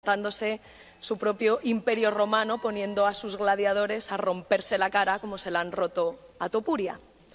montándose su propio imperio romano, poniendo a sus gladiadores a romperse la cara como se la han roto a Topuria.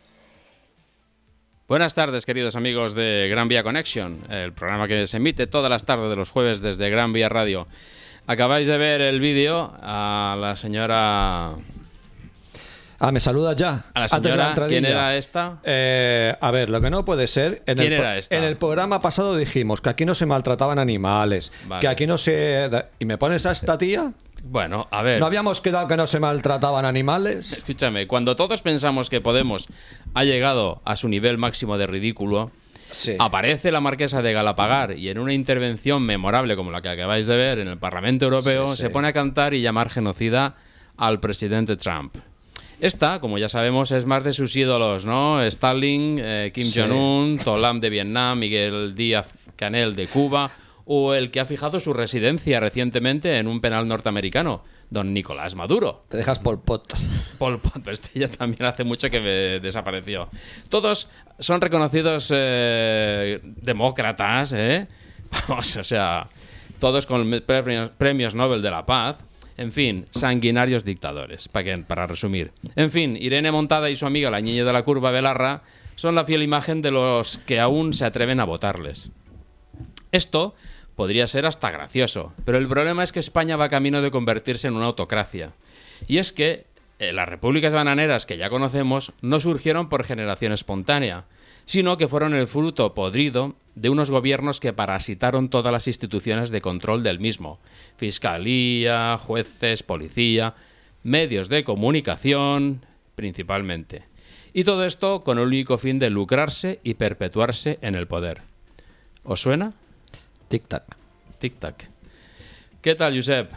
Buenas tardes, queridos amigos de Gran Vía Connection, el programa que se emite todas las tardes de los jueves desde Gran Vía Radio. Acabáis de ver el vídeo a la señora... me saludas ya. A la señora, ¿quién era esta? A ver, lo que no puede ser... ¿Quién era esta? En el programa pasado dijimos que aquí no se maltrataban animales, vale. que aquí no se... ¿Y me pones a esta tía? Bueno, a ver... ¿No habíamos quedado que no se maltrataban animales? Escúchame, cuando todos pensamos que Podemos ha llegado a su nivel máximo de ridículo, sí, aparece la marquesa de Galapagar y en una intervención memorable como la que acabáis de ver en el Parlamento Europeo, sí. se pone a cantar y llamar genocida al presidente Trump. Esta, como ya sabemos, es más de sus ídolos, ¿no? Stalin, Kim Jong-un, Tolam de Vietnam, Miguel Díaz-Canel de Cuba, o el que ha fijado su residencia recientemente en un penal norteamericano, don Nicolás Maduro. Te dejas Pol Pot. Pol Pot, pero este ya también hace mucho que desapareció. Todos son reconocidos demócratas, ¿eh? Vamos, o sea, todos con premios Nobel de la Paz. En fin, sanguinarios dictadores, para resumir. En fin, Irene Montada y su amiga la niña de la curva Belarra son la fiel imagen de los que aún se atreven a votarles. Esto podría ser hasta gracioso, pero el problema es que España va camino de convertirse en una autocracia. Y es que las repúblicas bananeras que ya conocemos no surgieron por generación espontánea, sino que fueron el fruto podrido de unos gobiernos que parasitaron todas las instituciones de control del mismo. Fiscalía, jueces, policía, medios de comunicación, principalmente. Y todo esto con el único fin de lucrarse y perpetuarse en el poder. ¿Os suena? Tic-tac. Tic-tac. ¿Qué tal, Josep?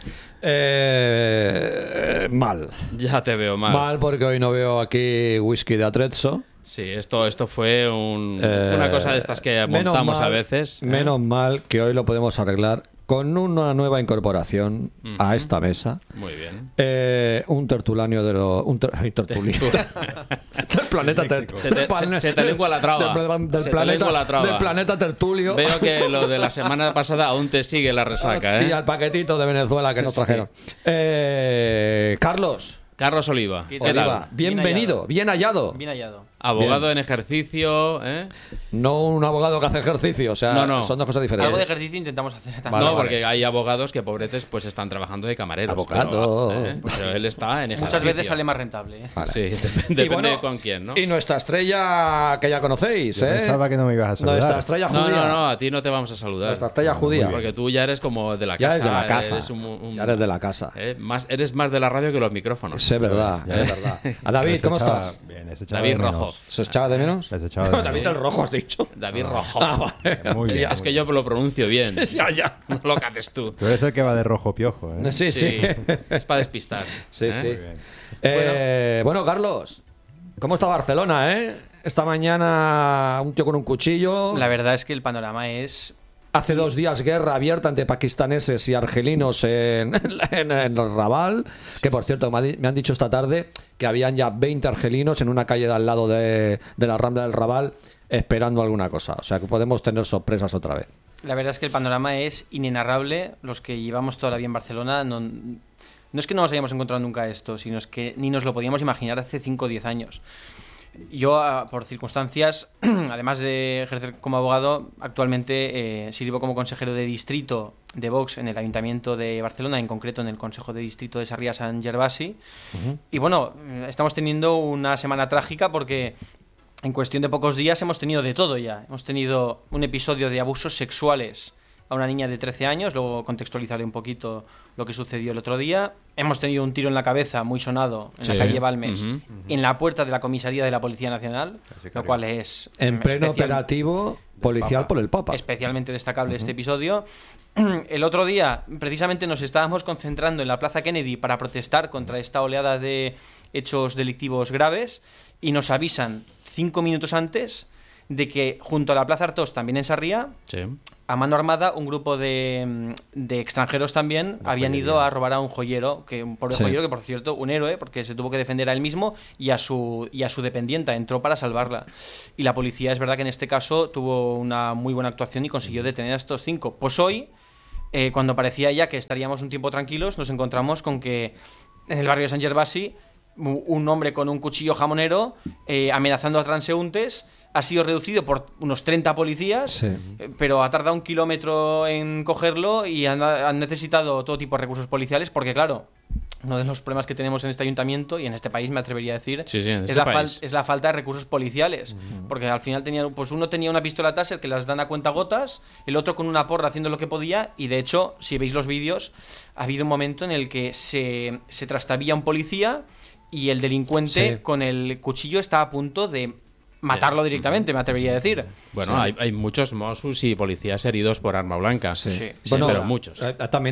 Mal. Ya te veo mal. Mal porque hoy no veo aquí whisky de Atrezzo. Sí, esto fue una cosa de estas que montamos a veces. Menos mal que hoy lo podemos arreglar con una nueva incorporación a esta mesa. Muy bien. Un tertulanio de los... del planeta Tertulio. Se te lengua la traba. Del planeta Tertulio. Veo que lo de la semana pasada aún te sigue la resaca, Y al paquetito de Venezuela que nos trajeron. Carlos Oliva. ¿Qué tal? Bienvenido, bien hallado. Bien hallado. Abogado Bien. en ejercicio, ¿eh? No un abogado que hace ejercicio, o sea, No. son dos cosas diferentes. Algo de ejercicio intentamos hacer también. Vale, No, porque hay abogados que, pobretes, pues están trabajando de camareros. Abogado. Pero él está en ejercicio. Muchas veces sale más rentable. Vale. Sí, depende de con quién, ¿no? Y nuestra estrella que ya conocéis, Yo pensaba que no me ibas a saludar. Nuestra estrella judía. No, a ti no te vamos a saludar. Nuestra estrella judía. Porque tú ya eres como de la casa. Ya eres de la casa. Eres Ya eres de la casa. Eres más de la radio que los micrófonos. Es verdad, es verdad. A David, ¿cómo estás? Bien, les echaba David de menos. Rojo. ¿Se echaba de menos? Les echaba de menos. David el Rojo, has dicho. David Rojo. Vale. Muy bien. Es que yo lo pronuncio bien. Ya. No lo cates tú. Tú eres el que va de rojo piojo, ¿eh? Sí. Es para despistar. Sí. Muy bien. Bueno, Carlos, ¿cómo está Barcelona, Esta mañana un tío con un cuchillo. La verdad es que el panorama es... Hace 2 días guerra abierta entre pakistaneses y argelinos en el Raval, que por cierto me han dicho esta tarde que habían ya 20 argelinos en una calle de al lado de la Rambla del Raval esperando alguna cosa. O sea que podemos tener sorpresas otra vez. La verdad es que el panorama es inenarrable. Los que llevamos toda la vida en Barcelona no es que no nos hayamos encontrado nunca esto, sino es que ni nos lo podíamos imaginar hace 5 o 10 años. Yo, por circunstancias, además de ejercer como abogado, actualmente sirvo como consejero de distrito de Vox en el Ayuntamiento de Barcelona, en concreto en el Consejo de Distrito de Sarrià-Sant Gervasi. Y bueno, estamos teniendo una semana trágica porque en cuestión de pocos días hemos tenido de todo ya. Hemos tenido un episodio de abusos sexuales a una niña de 13 años, luego contextualizaré un poquito lo que sucedió el otro día. Hemos tenido un tiro en la cabeza muy sonado en la calle Balmes, en la puerta de la comisaría de la Policía Nacional, lo cual es... En pleno operativo policial por el Papa. Especialmente destacable este episodio. El otro día, precisamente, nos estábamos concentrando en la Plaza Kennedy para protestar contra esta oleada de hechos delictivos graves y nos avisan 5 minutos antes de que junto a la Plaza Artós, también en Sarrià, a mano armada, un grupo de extranjeros también habían ido a robar a un joyero, joyero que, por cierto, un héroe, porque se tuvo que defender a él mismo y a su dependienta, entró para salvarla. Y la policía, es verdad que en este caso tuvo una muy buena actuación y consiguió detener a estos 5. Pues hoy cuando parecía ya que estaríamos un tiempo tranquilos, nos encontramos con que en el barrio de Sant Gervasi un hombre con un cuchillo jamonero amenazando a transeúntes ha sido reducido por unos 30 policías, Sí. pero ha tardado 1 kilómetro en cogerlo y han necesitado todo tipo de recursos policiales porque, claro, uno de los problemas que tenemos en este ayuntamiento y en este país, me atrevería a decir, Sí, en es, este la país. es la falta de recursos policiales. Porque al final pues uno tenía una pistola Taser que las dan a cuentagotas, el otro con una porra haciendo lo que podía, y de hecho, si veis los vídeos, ha habido un momento en el que se trastabilla un policía y el delincuente Sí. con el cuchillo está a punto de matarlo directamente, me atrevería a decir. Bueno, Sí. hay muchos Mossos y policías heridos por arma blanca. Sí. Sí. Sí, pero muchos. También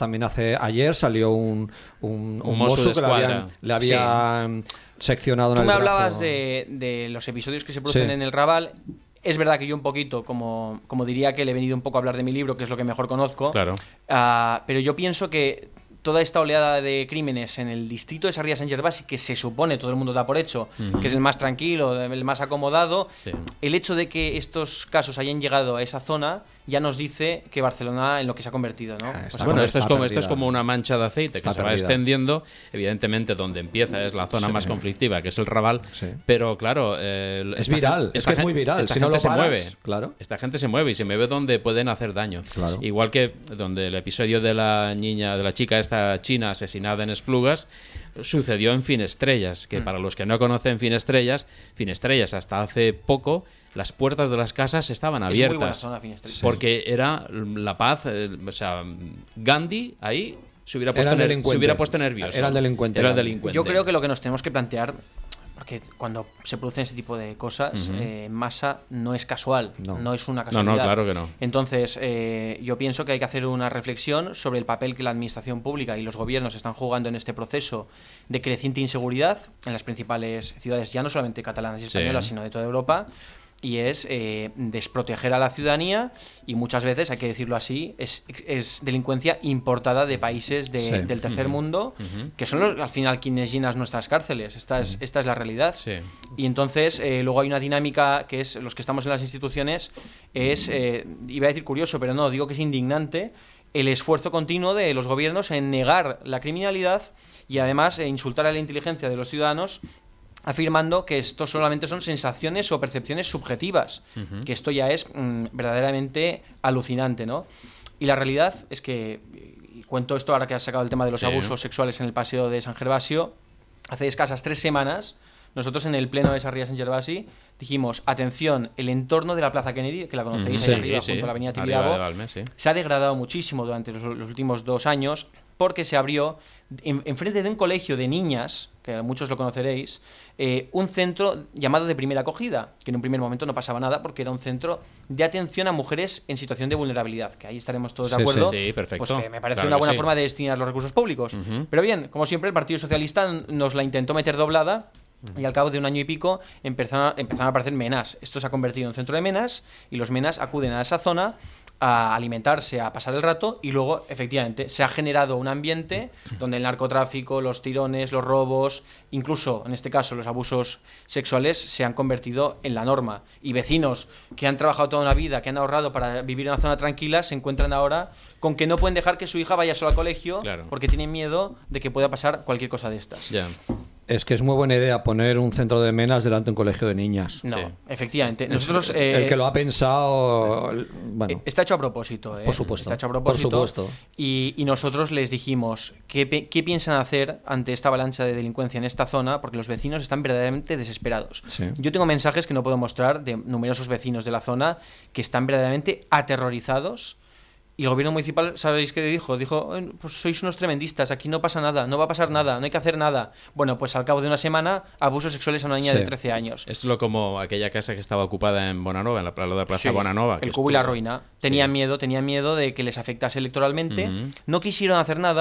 ayer salió un Mosso mozo que d'Esquadra. le habían seccionado en Tú el me brazo. hablabas de los episodios que se producen Sí. en el Raval. Es verdad que yo un poquito, como diría que le he venido un poco a hablar de mi libro, que es lo que mejor conozco. Claro. Pero yo pienso que toda esta oleada de crímenes en el distrito de Sarriá-Sant Gervasi, que se supone, todo el mundo da por hecho, que es el más tranquilo, el más acomodado, Sí. el hecho de que estos casos hayan llegado a esa zona ya nos dice que Barcelona en lo que se ha convertido, ¿no? Está Bueno, Está esto es perdida. como una mancha de aceite Está que se va perdida. extendiendo. Evidentemente, donde empieza es la zona Sí. más conflictiva, que es el Raval. Sí. Pero claro, Es viral, es que es muy viral. Esta Si no gente lo se paras, mueve. claro. Esta gente se mueve y se mueve donde pueden hacer daño. Claro. Igual que donde el episodio de la chica esta china asesinada en Esplugas sucedió en Finestrellas, que para los que no conocen Finestrellas hasta hace poco las puertas de las casas estaban Es muy buena abiertas. zona, Finestrellas. Porque era la paz, o sea, Gandhi ahí se hubiera Era puesto, el delincuente. se hubiera puesto nervioso. Era el delincuente, Era el Gandhi. delincuente. Yo creo que lo que nos tenemos que plantear, porque cuando se producen este tipo de cosas, en masa no es casual, No. no es una No, casualidad. no, claro que no. Entonces, yo pienso que hay que hacer una reflexión sobre el papel que la administración pública y los gobiernos están jugando en este proceso de creciente inseguridad en las principales ciudades, ya no solamente catalanas y Sí. españolas, sino de toda Europa. Y es desproteger a la ciudadanía y muchas veces, hay que decirlo así, es delincuencia importada de países Sí. del tercer mundo, que son al final quienes llenan nuestras cárceles. Esta es la realidad. Sí. Y entonces luego hay una dinámica que es, los que estamos en las instituciones, es, iba a decir curioso, pero no, digo que es indignante, el esfuerzo continuo de los gobiernos en negar la criminalidad y además insultar a la inteligencia de los ciudadanos, afirmando que esto solamente son sensaciones o percepciones subjetivas, que esto ya es verdaderamente alucinante, ¿no? Y la realidad es que, y cuento esto ahora que has sacado el tema de los Sí. abusos sexuales en el paseo de San Gervasio, hace escasas 3 semanas, nosotros en el pleno de Sarriá-Sant Gervasi dijimos, atención, el entorno de la Plaza Kennedy, que la conocéis, Sí, ahí arriba, sí. junto a la avenida Arriba de Tibidabo, Balmes, sí. se ha degradado muchísimo durante los últimos 2 años porque se abrió enfrente de un colegio de niñas, que muchos lo conoceréis, un centro llamado de primera acogida, que en un primer momento no pasaba nada porque era un centro de atención a mujeres en situación de vulnerabilidad, que ahí estaremos todos de Sí, acuerdo. sí, perfecto. Pues que me parece Claro una que buena sí. forma de destinar los recursos públicos. Pero bien, como siempre, el Partido Socialista nos la intentó meter doblada. Y al cabo de 1 año y pico empezaron a aparecer menas. Esto se ha convertido en centro de menas y los menas acuden a esa zona a alimentarse, a pasar el rato y luego, efectivamente, se ha generado un ambiente donde el narcotráfico, los tirones, los robos, incluso, en este caso, los abusos sexuales se han convertido en la norma. Y vecinos que han trabajado toda una vida, que han ahorrado para vivir en una zona tranquila, se encuentran ahora con que no pueden dejar que su hija vaya sola al colegio Claro. porque tienen miedo de que pueda pasar cualquier cosa de estas. Ya. Es que es muy buena idea poner un centro de menas delante de un colegio de niñas. No, Sí. efectivamente. Nosotros, El que lo ha pensado, bueno, está hecho a propósito, ¿eh? Por supuesto, Está hecho a por propósito. supuesto. Y nosotros les dijimos qué piensan hacer ante esta avalancha de delincuencia en esta zona, porque los vecinos están verdaderamente desesperados. Sí. Yo tengo mensajes que no puedo mostrar de numerosos vecinos de la zona que están verdaderamente aterrorizados. Y el gobierno municipal, ¿sabéis qué dijo? Dijo, pues sois unos tremendistas, aquí no pasa nada, no va a pasar nada, no hay que hacer nada. Bueno, pues al cabo de una semana, abusos sexuales a una niña Sí. de 13 años. Esto es lo como aquella casa que estaba ocupada en Bonanova, en la Plaza Sí, Bonanova. que el cubo y la estuvo- ruina. Sí. Tenían miedo de que les afectase electoralmente. Ujú. No quisieron hacer nada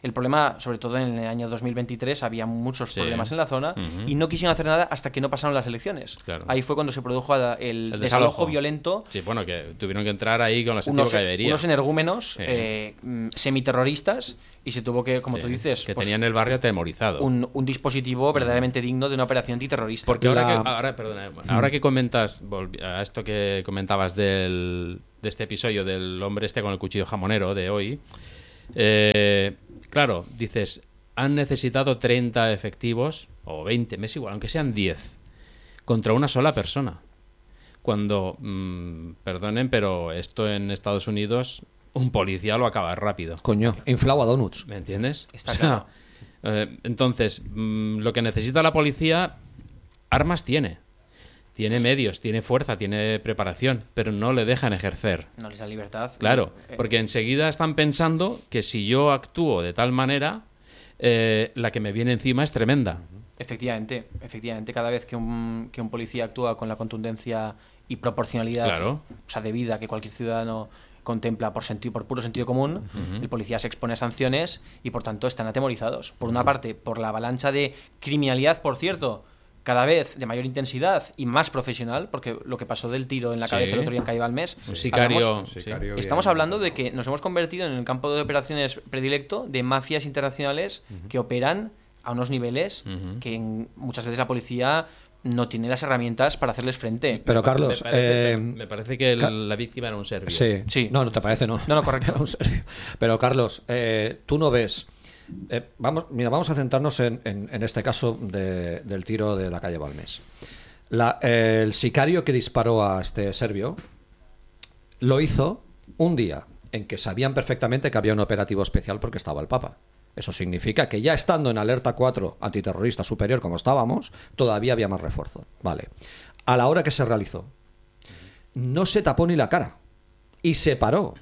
El problema, sobre todo en el año 2023, había muchos Sí. problemas en la zona y no quisieron hacer nada hasta que no pasaron las elecciones. Claro. Ahí fue cuando se produjo el desalojo desalojo violento. Sí, bueno, que tuvieron que entrar ahí con la séptima caballería. Unos energúmenos Sí. semiterroristas y se tú que, como Sí, tú dices, que pues, tenían el barrio atemorizado. un dispositivo verdaderamente digno de una operación antiterrorista. Porque La- ahora que comentas, a esto que comentabas de este episodio del hombre este con el cuchillo jamonero de hoy, claro, dices, han necesitado 30 efectivos, o 20, me es igual, aunque sean 10, contra una sola persona. Cuando, perdonen, pero esto en Estados Unidos, un policía lo acaba rápido. Coño, inflado a donuts. ¿Me entiendes? Está claro. Entonces, lo que necesita la policía, armas tiene. Tiene medios, tiene fuerza, tiene preparación, pero no le dejan ejercer. No les da libertad. Claro, porque enseguida están pensando que si yo actúo de tal manera, la que me viene encima es tremenda. Efectivamente, cada vez que un policía actúa con la contundencia y proporcionalidad, Claro. o sea, debida que cualquier ciudadano contempla por puro sentido común, el policía se expone a sanciones y por tanto están atemorizados. Por una parte, por la avalancha de criminalidad, por cierto, cada vez de mayor intensidad y más profesional, porque lo que pasó del tiro en la cabeza Sí. el otro día en Calle Balmes, Un sicario. sí. estamos hablando de que nos hemos convertido en el campo de operaciones predilecto de mafias internacionales que operan a unos niveles que muchas veces la policía no tiene las herramientas para hacerles frente. Pero Carlos, me parece que la víctima era un serbio. sí. Sí. No, no te parece, no. No, correcto. Era un serio. Pero Carlos, tú no ves. Vamos a centrarnos en este caso del tiro de la calle Balmes. El sicario que disparó a este serbio lo hizo un día en que sabían perfectamente que había un operativo especial porque estaba el Papa. Eso significa que ya estando en alerta 4 antiterrorista superior como estábamos, todavía había más refuerzo. Vale. A la hora que se realizó, no se tapó ni la cara y se paró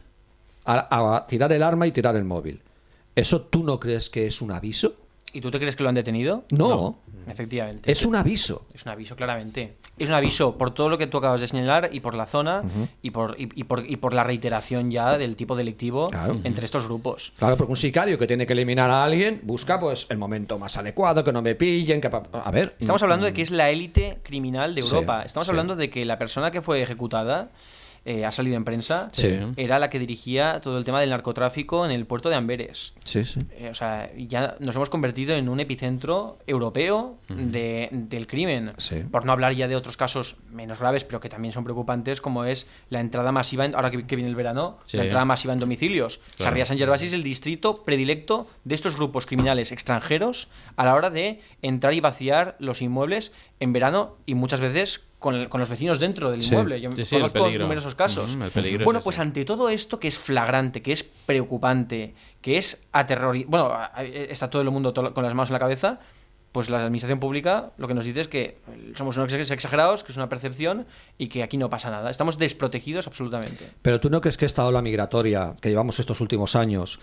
a tirar el arma y tirar el móvil. ¿Eso tú no crees que es un aviso? ¿Y tú te crees que lo han detenido? No. Efectivamente. Es un aviso. Es un aviso, claramente. Es un aviso por todo lo que tú acabas de señalar y por la zona y por la reiteración ya del tipo delictivo Claro. entre estos grupos. Claro, porque un sicario que tiene que eliminar a alguien busca pues el momento más adecuado, que no me pillen, que a ver. Estamos hablando de que es la élite criminal de Sí, Europa. Estamos sí. hablando de que la persona que fue ejecutada, ha salido en prensa, Sí. era la que dirigía todo el tema del narcotráfico en el puerto de Amberes. Sí, sí. O sea, ya nos hemos convertido en un epicentro europeo del crimen. Sí. Por no hablar ya de otros casos menos graves, pero que también son preocupantes, como es la entrada masiva, ahora que viene el verano, Sí. la entrada masiva en domicilios. Claro. Sarriá-Sant Gervasi es el distrito predilecto de estos grupos criminales extranjeros a la hora de entrar y vaciar los inmuebles en verano y muchas veces con los vecinos dentro del Sí. inmueble. Yo Sí, el conozco peligro. numerosos casos. El peligro Bueno, es pues ese. ante todo esto que es flagrante, que es preocupante, que es aterrorizante, bueno, está todo el mundo con las manos en la cabeza, pues la administración pública lo que nos dice es que somos unos exagerados, que es una percepción y que aquí no pasa nada. Estamos desprotegidos absolutamente. Pero tú no crees que esta ola migratoria que llevamos estos últimos años,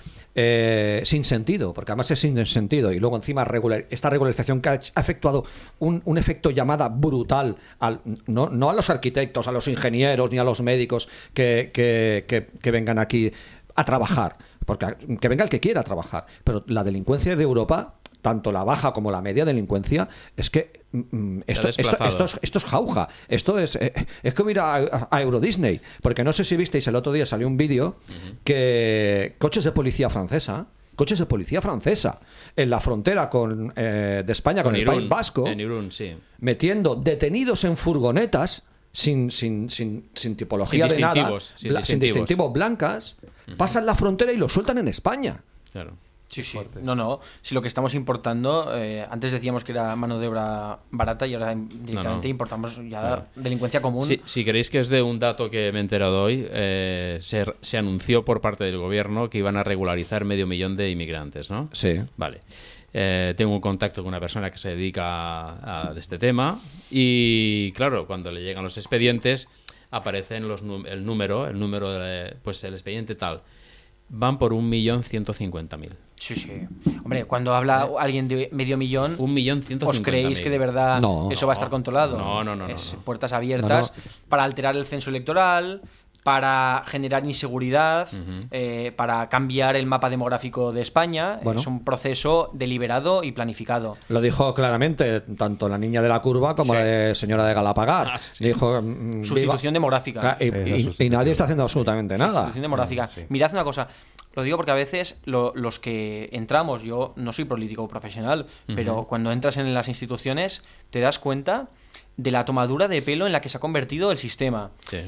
sin sentido, porque además es sin sentido, y luego encima esta regularización que ha efectuado un efecto llamada brutal, no a los arquitectos, a los ingenieros ni a los médicos que vengan aquí a trabajar, porque que venga el que quiera trabajar, pero la delincuencia de Europa, tanto la baja como la media delincuencia, es que esto es jauja. Esto es como ir a Euro Disney. Porque no sé si visteis, el otro día salió un vídeo que coches de policía francesa en la frontera de España con el Irún, País Vasco, en Irún, sí. metiendo detenidos en furgonetas sin tipología Sin de nada, distintivos, sin distintivos blancas, pasan la frontera y los sueltan en España. Claro. Sí, sí. No. Si lo que estamos importando, antes decíamos que era mano de obra barata y ahora directamente importamos ya Claro. delincuencia común. Si queréis que os dé un dato que me he enterado hoy, se anunció por parte del gobierno que iban a regularizar 500.000 de inmigrantes, ¿no? Sí. Vale. Tengo un contacto con una persona que se dedica a este tema y, claro, cuando le llegan los expedientes aparecen el número pues el expediente tal. Van por 1.150.000. Sí. Hombre, cuando habla alguien de 500.000, 1.150.000. ¿os creéis que de verdad No. eso va a estar controlado? No. Es puertas abiertas para alterar el censo electoral, para generar inseguridad, para cambiar el mapa demográfico de España. Bueno. Es un proceso deliberado y planificado. Lo dijo claramente tanto la niña de la curva como la de señora de Galapagar. Dijo Sustitución demográfica. y nadie está haciendo absolutamente nada. Sustitución demográfica. Mirad una cosa. Lo digo porque a veces los que entramos, yo no soy político profesional, pero cuando entras en las instituciones te das cuenta de la tomadura de pelo en la que se ha convertido el sistema. Sí.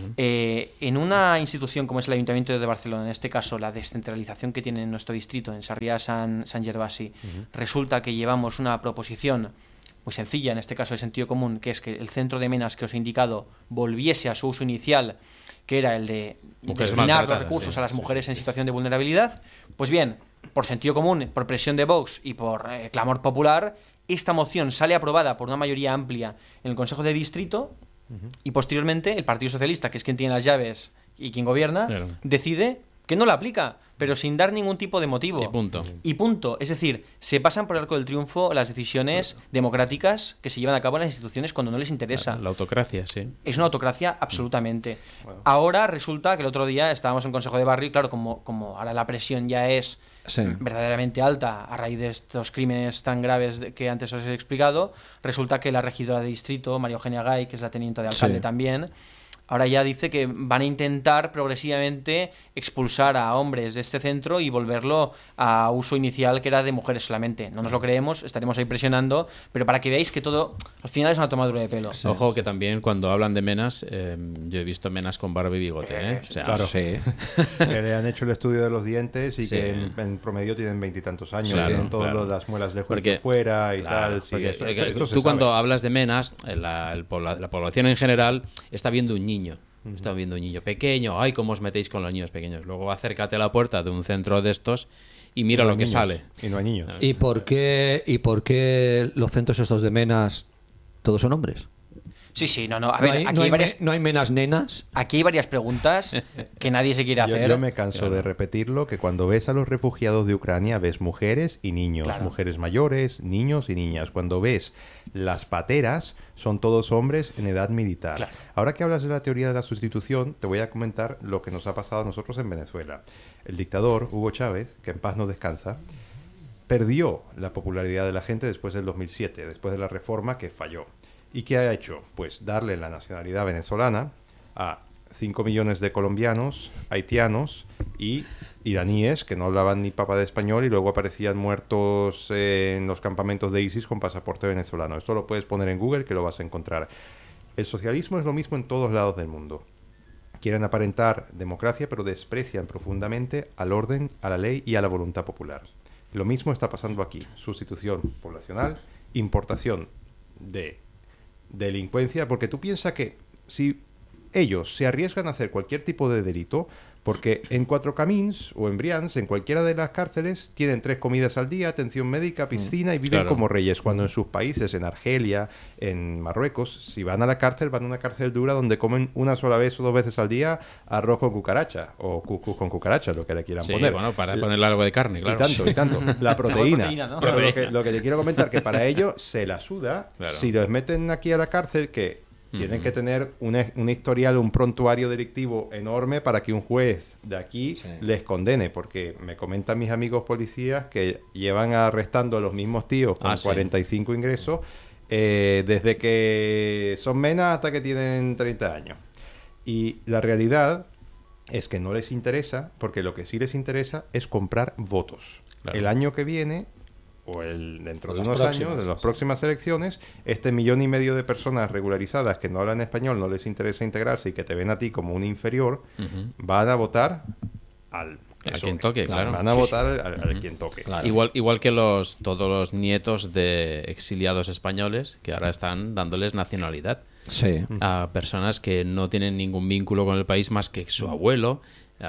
En una institución como es el Ayuntamiento de Barcelona, en este caso la descentralización que tiene en nuestro distrito, en Sarrià-Sant Gervasi, resulta que llevamos una proposición muy sencilla, en este caso de sentido común, que es que el centro de menas que os he indicado volviese a su uso inicial, que era el de Mujeres destinar los maltratadas, recursos sí. a las mujeres en situación de vulnerabilidad. Pues bien, por sentido común, por presión de Vox y por clamor popular, esta moción sale aprobada por una mayoría amplia en el Consejo de Distrito y posteriormente el Partido Socialista, que es quien tiene las llaves y quien gobierna, Claro. decide que no la aplica, pero sin dar ningún tipo de motivo. Y punto. Y punto. Es decir, se pasan por el arco del triunfo las decisiones democráticas que se llevan a cabo en las instituciones cuando no les interesa. La autocracia, sí. Es una autocracia absolutamente. Ahora resulta que el otro día estábamos en Consejo de Barrio y claro, como ahora la presión ya es Sí. verdaderamente alta a raíz de estos crímenes tan graves que antes os he explicado, resulta que la regidora de distrito, María Eugenia Gay, que es la teniente de alcalde Sí. también, ahora ya dice que van a intentar progresivamente expulsar a hombres de este centro y volverlo a uso inicial, que era de mujeres solamente. No nos lo creemos, estaremos ahí presionando, pero para que veáis que todo al final es una tomadura de pelo. Ojo que también cuando hablan de menas, yo he visto menas con barba y bigote, ¿eh? O sea, Claro. Sí. Que le han hecho el estudio de los dientes y Sí. que en promedio tienen veintitantos años, Claro, tienen todas claro. las muelas del juicio Porque- fuera y claro, tal. Sí, porque, esto se tú cuando sabe. hablas de menas, la población en general está viendo un niño. Está viendo un niño pequeño. Ay, cómo os metéis con los niños pequeños. Luego acércate a la puerta de un centro de estos y mira No lo hay que niños, sale. Y no hay niños. ¿Y por qué los centros estos de menas todos son hombres? Sí, no. A ¿No ver, hay, aquí no hay hay varias... no hay menas nenas? Aquí hay varias preguntas que nadie se quiere Yo, hacer. yo me canso de repetirlo, que cuando ves a los refugiados de Ucrania ves mujeres y niños, Claro. mujeres mayores, niños y niñas. Cuando ves las pateras, son todos hombres en edad militar. Claro. Ahora que hablas de la teoría de la sustitución, te voy a comentar lo que nos ha pasado a nosotros en Venezuela. El dictador Hugo Chávez, que en paz no descansa, perdió la popularidad de la gente después del 2007, después de la reforma que falló. ¿Y qué ha hecho? Pues darle la nacionalidad venezolana a 5 millones de colombianos, haitianos y iraníes que no hablaban ni papa de español y luego aparecían muertos en los campamentos de ISIS con pasaporte venezolano. Esto lo puedes poner en Google que lo vas a encontrar. El socialismo es lo mismo en todos lados del mundo. Quieren aparentar democracia, pero desprecian profundamente al orden, a la ley y a la voluntad popular. Lo mismo está pasando aquí. Sustitución poblacional, importación de delincuencia, porque tú piensas que si ellos se arriesgan a hacer cualquier tipo de delito, porque en Cuatro Camins o en Brians, en cualquiera de las cárceles, tienen 3 comidas al día, atención médica, piscina y viven Claro. como reyes, cuando en sus países, en Argelia, en Marruecos, si van a la cárcel, van a una cárcel dura donde comen una sola vez o 2 veces al día arroz con cucaracha, o cuscús con cucaracha, lo que le quieran Sí, poner. bueno, para ponerle algo de carne, claro. Y tanto. La proteína. proteína, ¿no? Pero lo que te quiero comentar, que para ello se la suda. Claro. Si los meten aquí a la cárcel, que tienen que tener un historial, un prontuario delictivo enorme para que un juez de aquí les condene. Porque me comentan mis amigos policías que llevan arrestando a los mismos tíos con Sí. 45 ingresos desde que son menas hasta que tienen 30 años. Y la realidad es que no les interesa, porque lo que sí les interesa es comprar votos. Claro. El año que viene, o dentro de Las unos próximas, años, en las sí. próximas elecciones, este 1,5 millones de personas regularizadas que no hablan español, no les interesa integrarse y que te ven a ti como un inferior, van a votar al quien toque, claro. Van a Sí, votar al quien toque. Claro. Igual que todos los nietos de exiliados españoles que ahora están dándoles nacionalidad Sí. a personas que no tienen ningún vínculo con el país más que su abuelo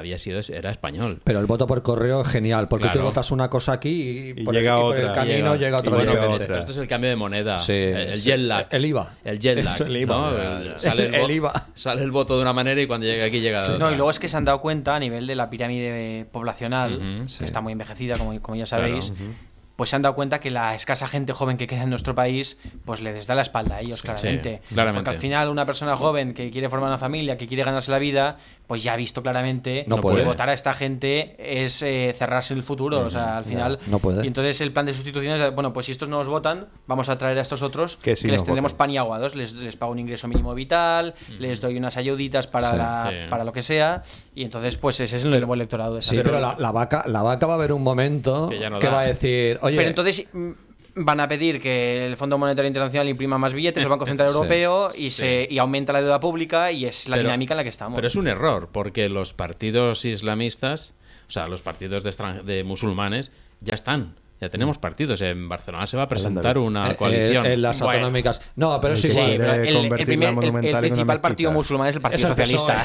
era español. Pero el voto por correo es genial, porque Claro. tú votas una cosa aquí y por, llega por el otra. camino llega otra Bueno, diferente. pero esto es el cambio de moneda. Sí, el sí. jet lag. El IVA. El jet lag. Eso, el IVA. ¿no? Ya, ya. Sale El vo- IVA. Sale el voto de una manera y cuando llega aquí llega de otra. No, y luego es que se han dado cuenta a nivel de la pirámide poblacional, Ujú, que sí. está muy envejecida, como ya sabéis, pues se han dado cuenta que la escasa gente joven que queda en nuestro país, pues les da la espalda a ellos, claramente. Sí, claramente. Porque al final una persona joven que quiere formar una familia, que quiere ganarse la vida, pues ya ha visto claramente No que puede. votar a esta gente es cerrarse el futuro. O sea, al final... no puede. Y entonces el plan de sustitución es, bueno, pues si estos no nos votan, vamos a traer a estos otros Que sí les nos tendremos votan. pan y agua, ¿no? Les pago un ingreso mínimo vital, les doy unas ayuditas para, Sí. para lo que sea, y entonces pues ese es el nuevo electorado de esa Sí, gente. pero la vaca va a haber un momento Que ya no que da. va a decir, oye, Pero entonces van a pedir que el Fondo Monetario Internacional imprima más billetes, el Banco Central Sí. Europeo, y, Sí. y aumenta la deuda pública, y es la Pero- dinámica en la que estamos. Pero es un error, porque los partidos islamistas, o sea, los partidos de musulmanes, ya están. Ya tenemos partidos. En Barcelona se va a presentar una coalición. en las Bueno. autonómicas. No, pero sí, Sí, sí. igual, pero el convertir la Monumental en una principal partido mezquita. musulmán es el Partido Es el Socialista.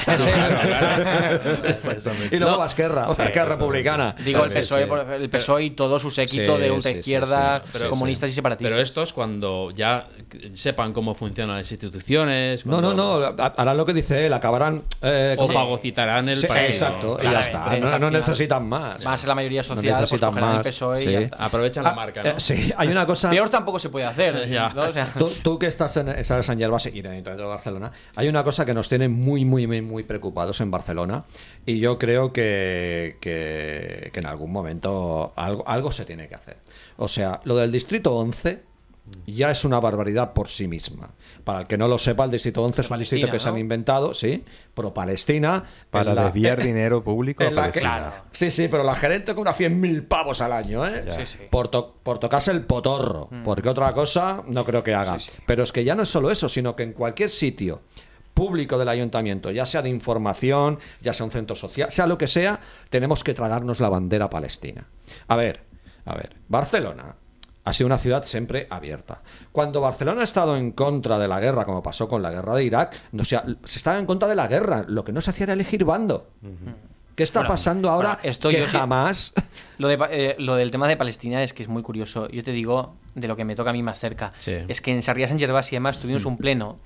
Y luego va Esquerra, Esquerra Republicana. Digo, el Sí, PSOE, sí. el PSOE y todo su séquito Sí, de sí, ultraizquierda, sí, sí. comunistas y separatistas. Pero estos, cuando ya sepan cómo funcionan las instituciones... No, harán lo que dice él, acabarán... O fagocitarán el Sí, partido. exacto, y ya claramente, está. es al No final. necesitan más. Más la mayoría No social, pues necesitan cogerán el más. PSOE Sí. y ya está. Aprovechan la marca, ¿no? Sí, hay una cosa... Peor tampoco se puede hacer. Ya. ¿no? O sea, Tú que estás en San Gervasi y en el Ayuntamiento de Barcelona, hay una cosa que nos tiene muy preocupados en Barcelona, y yo creo que en algún momento algo se tiene que hacer. O sea, lo del Distrito 11 ya es una barbaridad por sí misma. Para el que no lo sepa, el Distrito 11 es un Palestina, distrito que se ¿no? han inventado, sí, pro Palestina. Para en la- desviar dinero público a en la que- Palestina. Claro. Sí, pero la gerente cobra 100.000 pavos al año, ¿eh? Ya. Sí, sí. Por tocarse el potorro, porque otra cosa no creo que haga. Pero es que ya no es solo eso, sino que en cualquier sitio público del ayuntamiento, ya sea de información, ya sea un centro social, sea lo que sea, tenemos que tragarnos la bandera palestina. A ver, Barcelona ha sido una ciudad siempre abierta. Cuando Barcelona ha estado en contra de la guerra, como pasó con la guerra de Irak, no, o sea, se estaba en contra de la guerra, lo que no se hacía era elegir bando. ¿Qué está Bueno, pasando ahora bueno, esto que yo sí- jamás... Lo del tema de Palestina es que es muy curioso. Yo te digo, de lo que me toca a mí más cerca, Sí. es que en Sarriá Sant Gervasi además tuvimos un pleno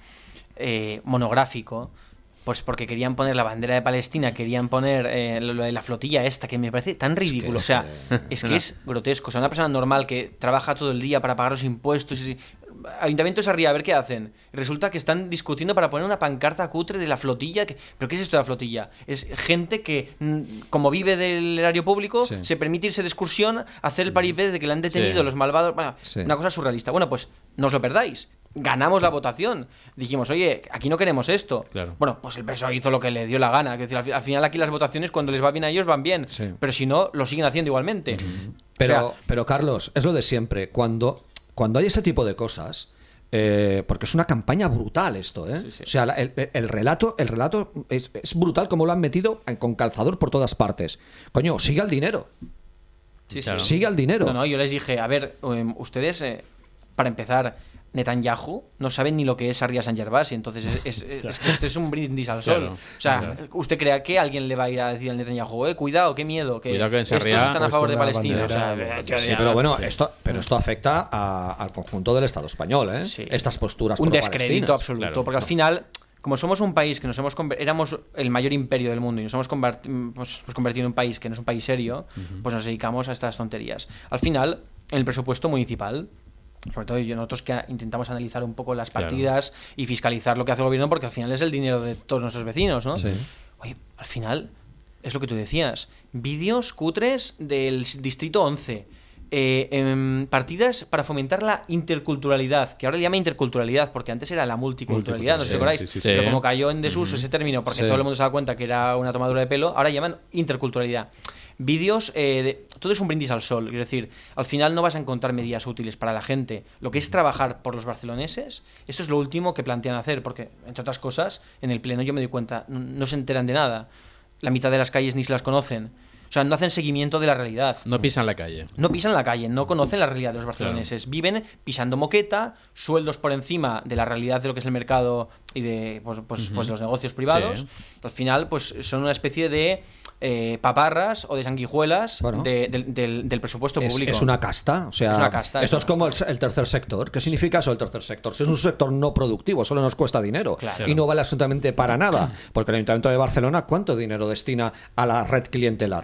monográfico, pues porque querían poner la bandera de Palestina, querían poner lo de la flotilla esta, que me parece tan ridículo. O sea, es que es grotesco. O sea, una persona normal que trabaja todo el día para pagar los impuestos y... Ayuntamiento de Sarriá, a ver qué hacen. Resulta que están discutiendo para poner una pancarta cutre de la flotilla. ¿Pero qué es esto de la flotilla? Es gente que, como vive del erario público, Sí. se permite irse de excursión, hacer el paripé de que le han detenido Sí. los malvados. Bueno, Sí. una cosa surrealista. Bueno, pues no os lo perdáis. Ganamos la votación. Dijimos, oye, aquí no queremos esto. Claro. Bueno, pues el PSOE hizo lo que le dio la gana. Es decir, al final aquí las votaciones, cuando les va bien a ellos, van bien. Sí. Pero si no, lo siguen haciendo igualmente. Pero Carlos, es lo de siempre. Cuando hay ese tipo de cosas, porque es una campaña brutal esto, ¿eh? Sí, sí. O sea, el relato es brutal como lo han metido con calzador por todas partes. Coño, sigue al dinero. Sí, Claro. Sigue al dinero. No, yo les dije, a ver, ustedes, para empezar, Netanyahu no saben ni lo que es Sarriá Sant Gervasi, entonces es que esto es un brindis al sol. Claro, O sea, claro. ¿usted cree que alguien le va a ir a decir al Netanyahu, cuidado, qué miedo, que Cuidado que en estos Sarriá están a favor de puesto una Palestina? O sea, bandera, Sí, pero bueno, esto afecta al conjunto del Estado español, ¿eh? Sí. Estas posturas un pro-palestinas. descrédito absoluto, Claro. porque al final, como somos un país que nos hemos éramos el mayor imperio del mundo y nos hemos convertido en un país que no es un país serio, pues nos dedicamos a estas tonterías. Al final, en el presupuesto municipal, sobre todo nosotros que intentamos analizar un poco las Claro. partidas y fiscalizar lo que hace el gobierno, porque al final es el dinero de todos nuestros vecinos, ¿no? Sí. Oye, al final, es lo que tú decías, vídeos cutres del distrito 11, partidas para fomentar la interculturalidad, que ahora le llama interculturalidad, porque antes era la multiculturalidad, no sé si os acordáis, Sí, sí, sí. pero Sí. como cayó en desuso ese término, porque Sí. todo el mundo se da cuenta que era una tomadura de pelo, ahora llaman interculturalidad. Vídeos, todo es un brindis al sol, es decir, al final no vas a encontrar medidas útiles para la gente. Lo que es trabajar por los barceloneses, esto es lo último que plantean hacer, porque, entre otras cosas, en el pleno yo me doy cuenta, no se enteran de nada. La mitad de las calles ni se las conocen. O sea, no hacen seguimiento de la realidad. No pisan la calle. No pisan la calle, no conocen la realidad de los barceloneses. Viven pisando moqueta, sueldos por encima de la realidad de lo que es el mercado y de pues, los negocios privados. Sí. Al final, pues son una especie de paparras o de sanguijuelas Bueno. del presupuesto público. Es una casta, o sea, Es una casta, esto es es una como el tercer sector. ¿Qué significa eso el tercer sector? Si es un sector no productivo, solo nos cuesta dinero Claro. y no vale absolutamente para nada, porque el Ayuntamiento de Barcelona, ¿cuánto dinero destina a la red clientelar?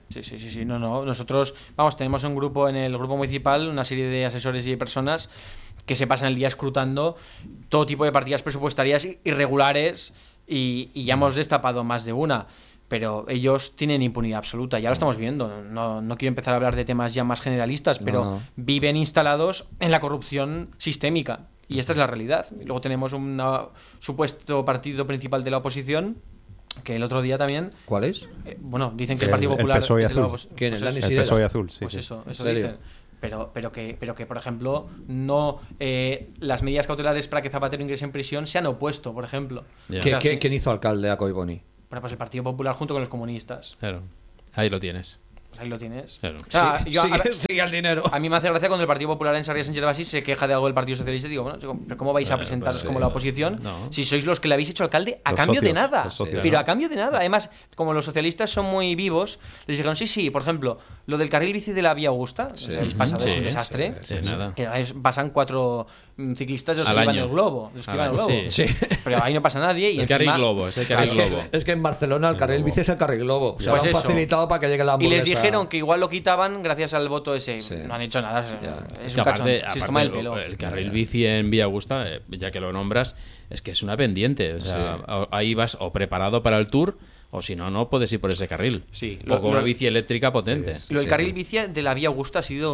Sí. No. Nosotros, tenemos un grupo en el grupo municipal, una serie de asesores y de personas que se pasan el día escrutando todo tipo de partidas presupuestarias irregulares y ya hemos destapado más de una. Pero ellos tienen impunidad absoluta, ya lo estamos viendo. No quiero empezar a hablar de temas ya más generalistas, pero No. viven instalados en la corrupción sistémica. Y esta es la realidad. Y luego tenemos un supuesto partido principal de la oposición, que el otro día también... ¿Cuál es? Dicen que el Partido Popular... PSOE es de la azul. opos- ¿Quién es? pues Dani El Sidera. PSOE azul, sí. pues sí. eso ¿En serio? dicen. Pero que, por ejemplo, no las medidas cautelares para que Zapatero ingrese en prisión se han opuesto, por ejemplo. Ya. ¿Quién hizo alcalde a Collboni? Bueno, pues el Partido Popular junto con los comunistas. Claro. Ahí lo tienes. Pues ahí lo tienes. Claro. O sea, yo ahora- Sigue el dinero. a mí me hace gracia cuando el Partido Popular en Sarriá Sánchez Gervasi se queja de algo del Partido Socialista y digo, bueno, chico, ¿pero cómo vais a presentaros pues, como la oposición no. si sois los que le habéis hecho alcalde a Los cambio de socios, nada? los socios. Pero a cambio de nada. Además, como los socialistas son muy vivos, les dijeron, sí, por ejemplo, lo del carril bici de la Vía Augusta, Sí. lo habéis pasado, es Sí, un desastre. sí, nada. Que pasan 4 ciclistas de los Al que iban año. el globo. De los que Al iban el año, globo. sí. Pero ahí no pasa nadie. Y El carril encima- globo, es el carril Es que, globo. es que en Barcelona el carril bici es el carril globo. O sea, Pues lo han eso. facilitado para que llegue la Y hamburguesa. les dijeron que igual lo quitaban gracias al voto ese. Sí. No han hecho nada. Ya. Es que un cachón. aparte Se toma el pelo. el carril bici en Vía Augusta, ya que lo nombras, es que es una pendiente. O sea, ahí vas o preparado para el tour, o si no, no puedes ir por ese carril. Sí, O con una bici eléctrica potente. Lo del Sí, carril sí. bici de la Vía Augusta ha sido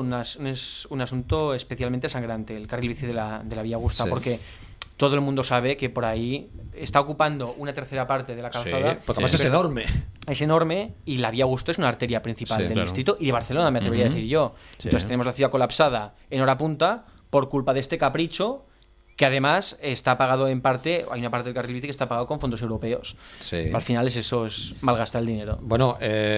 un asunto especialmente sangrante, el carril bici de la Vía Augusta, Sí. porque todo el mundo sabe que por ahí está ocupando una tercera parte de la Sí, calzada. porque además es Pero enorme. es enorme y la Vía Augusta es una arteria principal Sí, del claro. distrito y de Barcelona, me atrevería a decir yo. Sí. Entonces tenemos la ciudad colapsada en hora punta por culpa de este capricho que además está pagado en parte, hay una parte del carril bici que está pagado con fondos europeos. Sí. Al final es eso, es malgastar el dinero. Bueno,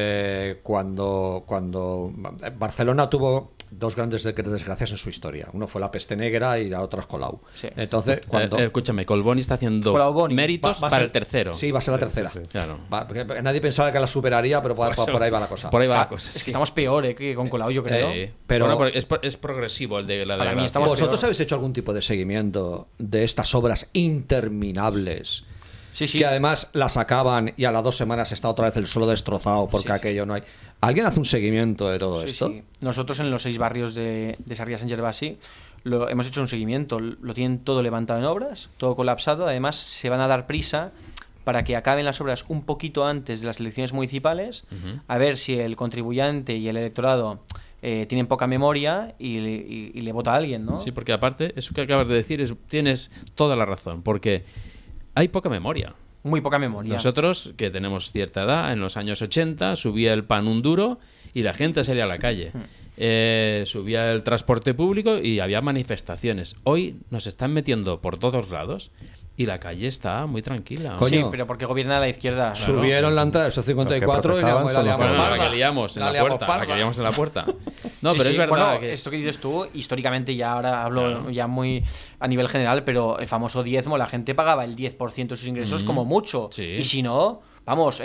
cuando Barcelona tuvo dos grandes desgracias en su historia. Uno fue la peste negra y la otra es Colau. Sí. Entonces, cuando... Escúchame, Colboni está haciendo Colau Boni. méritos va a para ser- el tercero. Sí, va a ser la tercera. sí. Claro. Porque nadie pensaba que la superaría, pero por ahí va la cosa. Por ahí va la Está- cosa. es que sí. estamos peor que con Colau, yo creo. Sí. pero- Bueno, porque es progresivo el de la Para mí desgracia. estamos- ¿Vosotros peor. habéis hecho algún tipo de seguimiento de estas obras interminables? Sí, sí. Que además las acaban y a las 2 semanas está otra vez el suelo destrozado porque Sí, sí. aquello no hay. ¿Alguien hace un seguimiento de todo Sí, esto? sí. Nosotros en los 6 barrios de Sarriá San Gervasi hemos hecho un seguimiento. Lo tienen todo levantado en obras, todo colapsado. Además, se van a dar prisa para que acaben las obras un poquito antes de las elecciones municipales, a ver si el contribuyente y el electorado tienen poca memoria y le vota a alguien, ¿no? Sí, porque aparte, eso que acabas de decir, tienes toda la razón, porque hay poca memoria. Muy poca memoria. Nosotros, que tenemos cierta edad, en los años 80 subía el pan un duro y la gente salía a la calle. Subía el transporte público y había manifestaciones. Hoy nos están metiendo por todos lados y la calle está muy tranquila. Coño. Sí, pero porque gobierna la izquierda. claro. Subieron la entrada de esos 54 y la protestaban liamos Bueno, son la parda. que liamos en la liamos puerta. parda. La que liamos en la puerta. No, Sí, pero sí. es verdad Bueno, que... esto que dices tú, históricamente ya ahora hablo Claro. ya muy a nivel general, pero el famoso diezmo, la gente pagaba el 10% de sus ingresos como mucho. Sí. Y si no, vamos,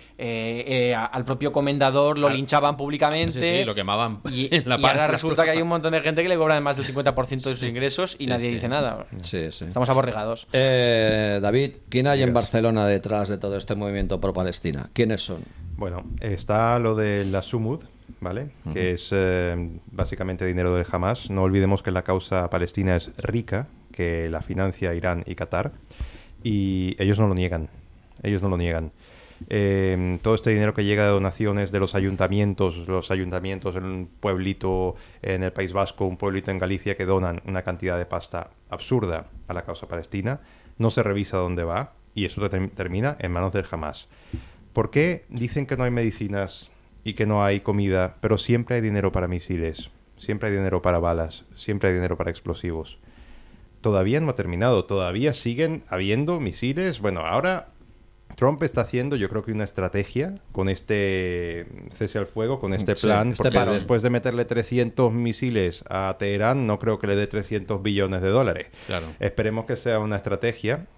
al propio comendador lo linchaban públicamente. Sí, sí, lo quemaban Y, en la y ahora plaza. resulta que hay un montón de gente que le cobran más del 50% de sus ingresos y Sí, nadie sí. dice nada. Sí, sí. Estamos aborregados. David, ¿quién hay en Digas. Barcelona detrás de todo este movimiento pro Palestina? ¿Quiénes son? Bueno, está lo de la Sumud, ¿vale? Que es básicamente dinero del Hamas. No olvidemos que la causa palestina es rica, que la financia Irán y Qatar. Y ellos no lo niegan. Ellos no lo niegan. Todo este dinero que llega de donaciones de los ayuntamientos en un pueblito en el País Vasco, un pueblito en Galicia, que donan una cantidad de pasta absurda a la causa palestina, no se revisa dónde va y eso termina en manos del Hamas. ¿Por qué dicen que no hay medicinas y que no hay comida, pero siempre hay dinero para misiles, siempre hay dinero para balas, siempre hay dinero para explosivos? Todavía no ha terminado, todavía siguen habiendo misiles. Bueno, ahora Trump está haciendo, yo creo que una estrategia con este cese al fuego, con este Sí, plan, este porque parón. después de meterle 300 misiles a Teherán, no creo que le dé 300 billones de dólares. Claro. Esperemos que sea una estrategia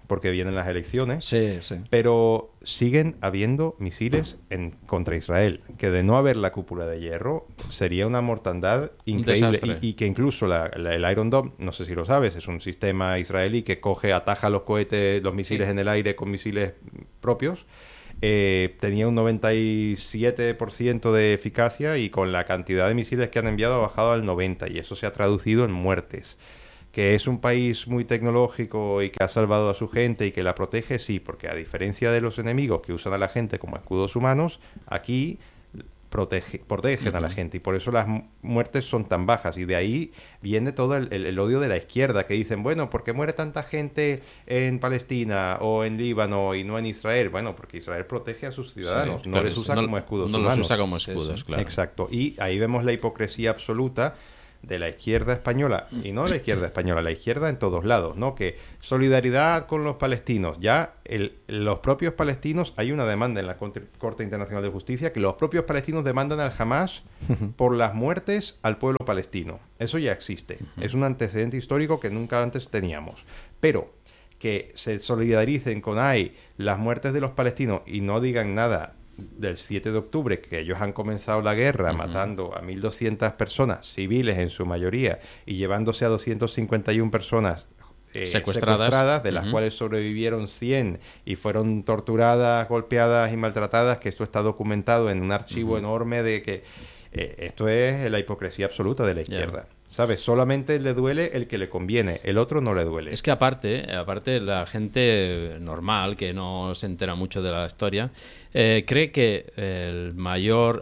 porque vienen las elecciones. Sí, sí. Pero siguen habiendo misiles contra Israel, que de no haber la cúpula de hierro sería una mortandad increíble. desastre. Y que incluso el Iron Dome, no sé si lo sabes, es un sistema israelí que ataja los cohetes, los misiles en el aire con misiles propios. Tenía un 97% de eficacia y con la cantidad de misiles que han enviado ha bajado al 90%, y eso se ha traducido en muertes. Que es un país muy tecnológico y que ha salvado a su gente y que la protege, sí, porque a diferencia de los enemigos que usan a la gente como escudos humanos, aquí protegen a la gente, y por eso las muertes son tan bajas, y de ahí viene todo el odio de la izquierda, que dicen, bueno, ¿por qué muere tanta gente en Palestina o en Líbano y no en Israel? Bueno, porque Israel protege a sus ciudadanos, Sí, no claro, les usa como escudos no humanos. los usa como escudos, claro. Exacto, y ahí vemos la hipocresía absoluta de la izquierda española, y no la izquierda española, la izquierda en todos lados, ¿no? Que solidaridad con los palestinos. Ya los propios palestinos, hay una demanda en la Corte Internacional de Justicia que los propios palestinos demandan al Hamas por las muertes al pueblo palestino. Eso ya existe. Es un antecedente histórico que nunca antes teníamos. Pero que se solidaricen con las muertes de los palestinos y no digan nada del 7 de octubre, que ellos han comenzado la guerra matando a 1.200 personas, civiles en su mayoría, y llevándose a 251 personas secuestradas, de las cuales sobrevivieron 100 y fueron torturadas, golpeadas y maltratadas, que esto está documentado en un archivo enorme de que esto es la hipocresía absoluta de la izquierda. ¿Sabes? Solamente le duele el que le conviene, el otro no le duele. Es que aparte la gente normal, que no se entera mucho de la historia, cree que el mayor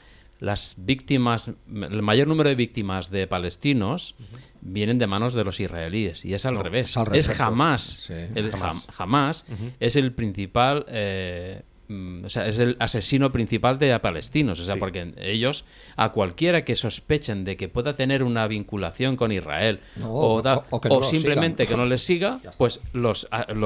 número de víctimas de palestinos vienen de manos de los israelíes, y es al revés. es al revés. Es Hamas. Sí. Hamas es el principal... es el asesino principal de palestinos, porque ellos, a cualquiera que sospechen de que pueda tener una vinculación con Israel o simplemente que no les siga, pues los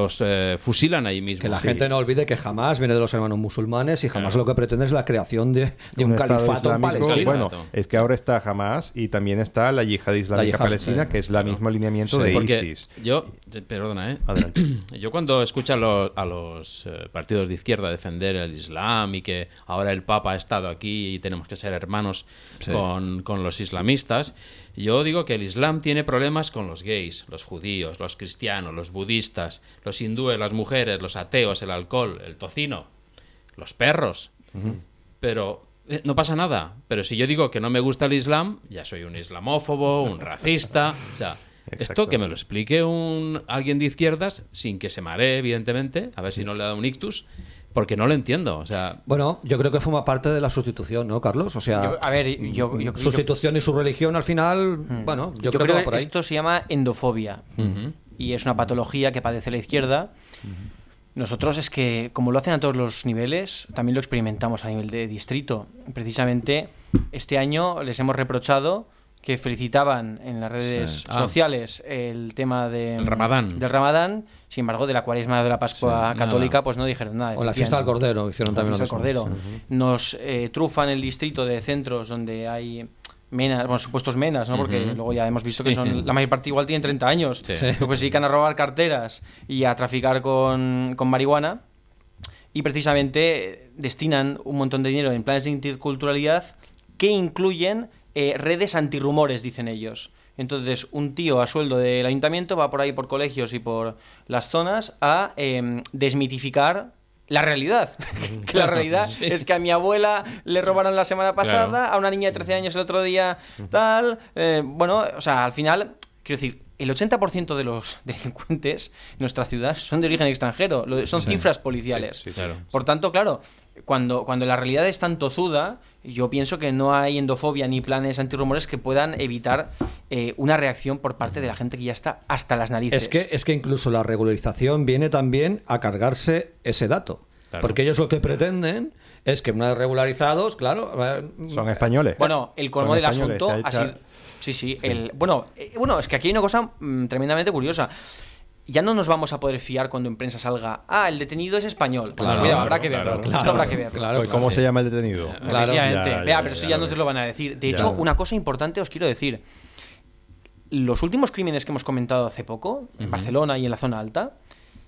fusilan ahí mismo. Que la gente no olvide que jamás viene de los hermanos musulmanes, y jamás lo que pretende es la creación de un Estado califato en islámico. Palestina. Bueno, es que ahora está Hamas y también está la Yihad Islámica Palestina, que es el mismo alineamiento de Porque ISIS. perdona, Adelante. yo cuando escucho a los partidos de izquierda defender el Islam y que ahora el Papa ha estado aquí y tenemos que ser hermanos con los islamistas, yo digo que el Islam tiene problemas con los gays, los judíos, los cristianos, los budistas, los hindúes, las mujeres, los ateos, el alcohol, el tocino, los perros. Pero no pasa nada. Pero si yo digo que no me gusta el Islam, ya soy un islamófobo, un racista. O sea, esto que me lo explique alguien de izquierdas, sin que se maree, evidentemente, a ver si no le da un ictus, porque no lo entiendo. O sea, Bueno, yo creo que forma parte de la sustitución, ¿no, Carlos? O sea, sustitución y su religión al final, bueno, yo creo que va por ahí. Esto se llama endofobia y es una patología que padece la izquierda. Nosotros es que, como lo hacen a todos los niveles, también lo experimentamos a nivel de distrito. Precisamente este año les hemos reprochado que felicitaban en las redes sociales el tema del Ramadán, sin embargo de la Cuaresma de la Pascua católica pues no dijeron nada. O la fiesta del Cordero hicieron también la fiesta del Cordero. Nos trufan el distrito de centros donde hay menas, bueno, supuestos menas, ¿no? Porque luego ya hemos visto que son la mayor parte igual tienen 30 años, que pues se dedican a robar carteras y a traficar con marihuana, y precisamente destinan un montón de dinero en planes de interculturalidad que incluyen redes antirrumores, dicen ellos. Entonces, un tío a sueldo del ayuntamiento va por ahí por colegios y por las zonas a desmitificar la realidad. Que la realidad es que a mi abuela le robaron la semana pasada, a una niña de 13 años el otro día, tal. Bueno, o sea, al final, quiero decir, el 80% de los delincuentes en nuestra ciudad son de origen extranjero. Son cifras policiales. Claro. Por tanto, claro, cuando la realidad es tan tozuda, yo pienso que no hay endofobia ni planes antirrumores que puedan evitar una reacción por parte de la gente que ya está hasta las narices. Es que incluso la regularización viene también a cargarse ese dato. Claro. Porque ellos lo que pretenden es que una vez regularizados, claro... son españoles. Bueno, el colmo del asunto ha sido... Sí. Bueno, es que aquí hay una cosa tremendamente curiosa. Ya no nos vamos a poder fiar cuando en prensa salga el detenido es español. Claro, Cuidado, habrá que verlo. Esto habrá que verlo. Claro, ¿Cómo se llama el detenido? Efectivamente. Pero eso ya no te lo van a decir. De hecho, una cosa importante os quiero decir. Los últimos crímenes que hemos comentado hace poco, en Barcelona y en la zona alta,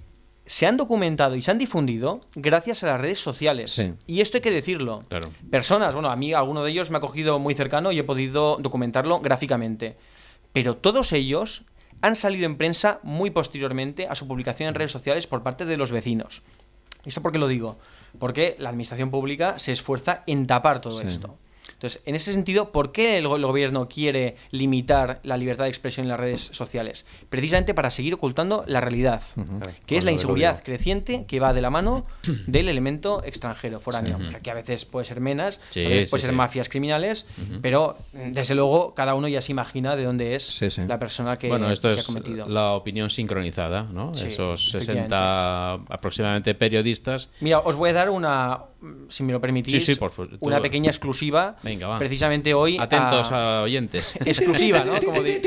se han documentado y se han difundido gracias a las redes sociales. Sí. Y esto hay que decirlo. Claro. Personas, bueno, a mí alguno de ellos me ha cogido muy cercano y he podido documentarlo gráficamente. Pero todos ellos han salido en prensa muy posteriormente a su publicación en redes sociales por parte de los vecinos. ¿Y eso por qué lo digo? Porque la administración pública se esfuerza en tapar todo esto. Entonces, en ese sentido, ¿por qué el gobierno quiere limitar la libertad de expresión en las redes sociales? Precisamente para seguir ocultando la realidad, que es la inseguridad creciente que va de la mano del elemento extranjero, foráneo, que a veces puede ser menas, Sí, a veces puede sí, ser sí. mafias criminales, pero desde luego cada uno ya se imagina de dónde es Sí, sí. la persona que, Bueno, esto que ha es cometido. la opinión sincronizada, ¿no? Sí, Esos efectivamente. 60 aproximadamente periodistas. Mira, os voy a dar una, si me lo permitís, Sí, sí, por favor. una pequeña exclusiva. Venga, va. Precisamente hoy. Atentos a oyentes. Exclusiva, ¿no?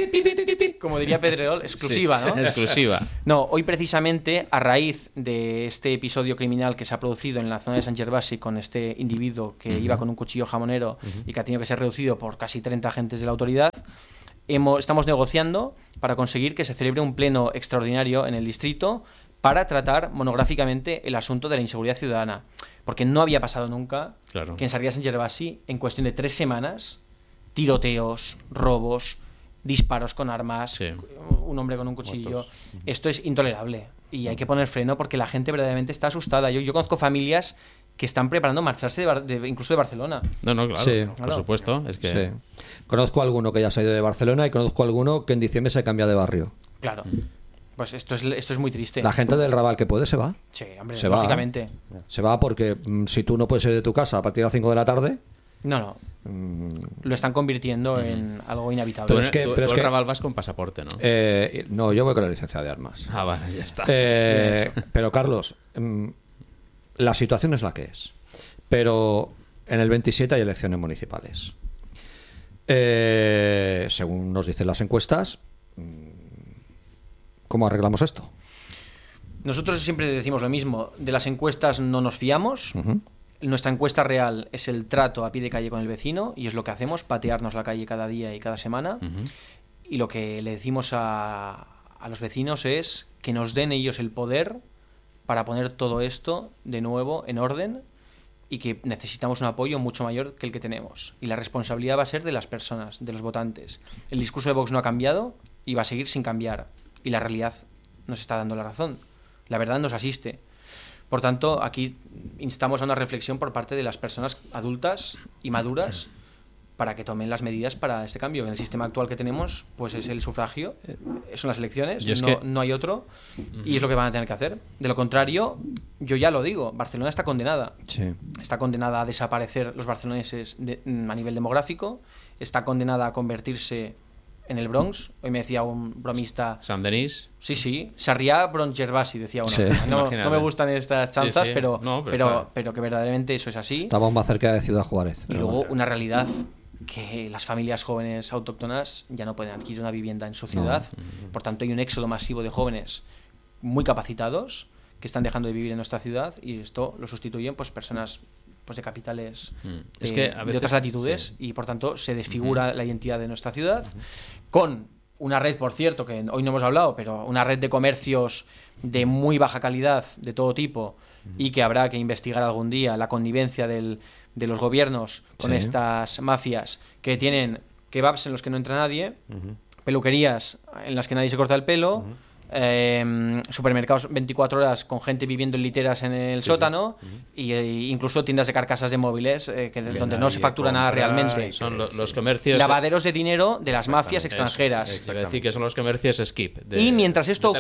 Como diría Pedrerol, exclusiva, Sí, ¿no? exclusiva. No, hoy precisamente, a raíz de este episodio criminal que se ha producido en la zona de San Gervasi con este individuo que iba con un cuchillo jamonero y que ha tenido que ser reducido por casi 30 agentes de la autoridad, estamos negociando para conseguir que se celebre un pleno extraordinario en el distrito para tratar monográficamente el asunto de la inseguridad ciudadana. Porque no había pasado nunca Claro. que en Sarriá San Gervasi, en cuestión de 3 semanas, tiroteos, robos, disparos con armas, Sí. un hombre con un cuchillo. Esto es intolerable y hay que poner freno porque la gente verdaderamente está asustada. Yo conozco familias que están preparando marcharse incluso de Barcelona. No, no, claro, Sí. por Claro. supuesto. Es que Sí. Conozco a alguno que ya se ha ido de Barcelona y conozco a alguno que en diciembre se cambia de barrio. Claro. Pues esto es muy triste. La gente del Raval que puede se va. Sí, hombre, Se va. lógicamente. Se va porque si tú no puedes ir de tu casa a partir de las 5 de la tarde, No. Lo están convirtiendo en algo inhabitable. Pero tú, es que- tú- pero tú es al que- Raval vas con pasaporte, ¿no? no, yo voy con la licencia de armas. Ah, vale, ya está. Pero Carlos, la situación es la que es. Pero en el 27 hay elecciones municipales. Según nos dicen las encuestas, ¿cómo arreglamos esto? Nosotros siempre decimos lo mismo. De las encuestas no nos fiamos. Nuestra encuesta real es el trato a pie de calle con el vecino y es lo que hacemos, patearnos la calle cada día y cada semana. Y lo que le decimos a los vecinos es que nos den ellos el poder para poner todo esto de nuevo en orden y que necesitamos un apoyo mucho mayor que el que tenemos. Y la responsabilidad va a ser de las personas, de los votantes. El discurso de Vox no ha cambiado y va a seguir sin cambiar. Y la realidad nos está dando la razón. La verdad nos asiste. Por tanto, aquí instamos a una reflexión por parte de las personas adultas y maduras para que tomen las medidas para este cambio. En el sistema actual que tenemos, pues es el sufragio, son las elecciones, Yo es no, que- no hay otro, y es lo que van a tener que hacer. De lo contrario, yo ya lo digo, Barcelona está condenada. Sí. Está condenada a desaparecer los barceloneses a nivel demográfico, está condenada a convertirse en el Bronx. Hoy me decía un bromista... San Denis. Sí, Sarriá Bronx Gervasi, decía uno. Sí. No Imagínate. me gustan estas chanzas, Sí, sí. Pero, No, pero pero, está. pero que verdaderamente eso es así. Estamos más cerca de Ciudad Juárez. Y luego una realidad que las familias jóvenes autóctonas ya no pueden adquirir una vivienda en su ciudad. Por tanto, hay un éxodo masivo de jóvenes muy capacitados que están dejando de vivir en nuestra ciudad y esto lo sustituyen pues personas pues de capitales Es que a de veces- otras latitudes sí. y por tanto se desfigura la identidad de nuestra ciudad con una red, por cierto, que hoy no hemos hablado, pero una red de comercios de muy baja calidad de todo tipo y que habrá que investigar algún día la connivencia de los gobiernos con Sí. estas mafias que tienen kebabs en los que no entra nadie, peluquerías en las que nadie se corta el pelo, supermercados 24 horas con gente viviendo en literas en el sótano y incluso tiendas de carcasas de móviles donde no se factura nada realmente. Son los comercios. Lavaderos de dinero de las mafias extranjeras. Es decir, que son los comercios skip. Y mientras esto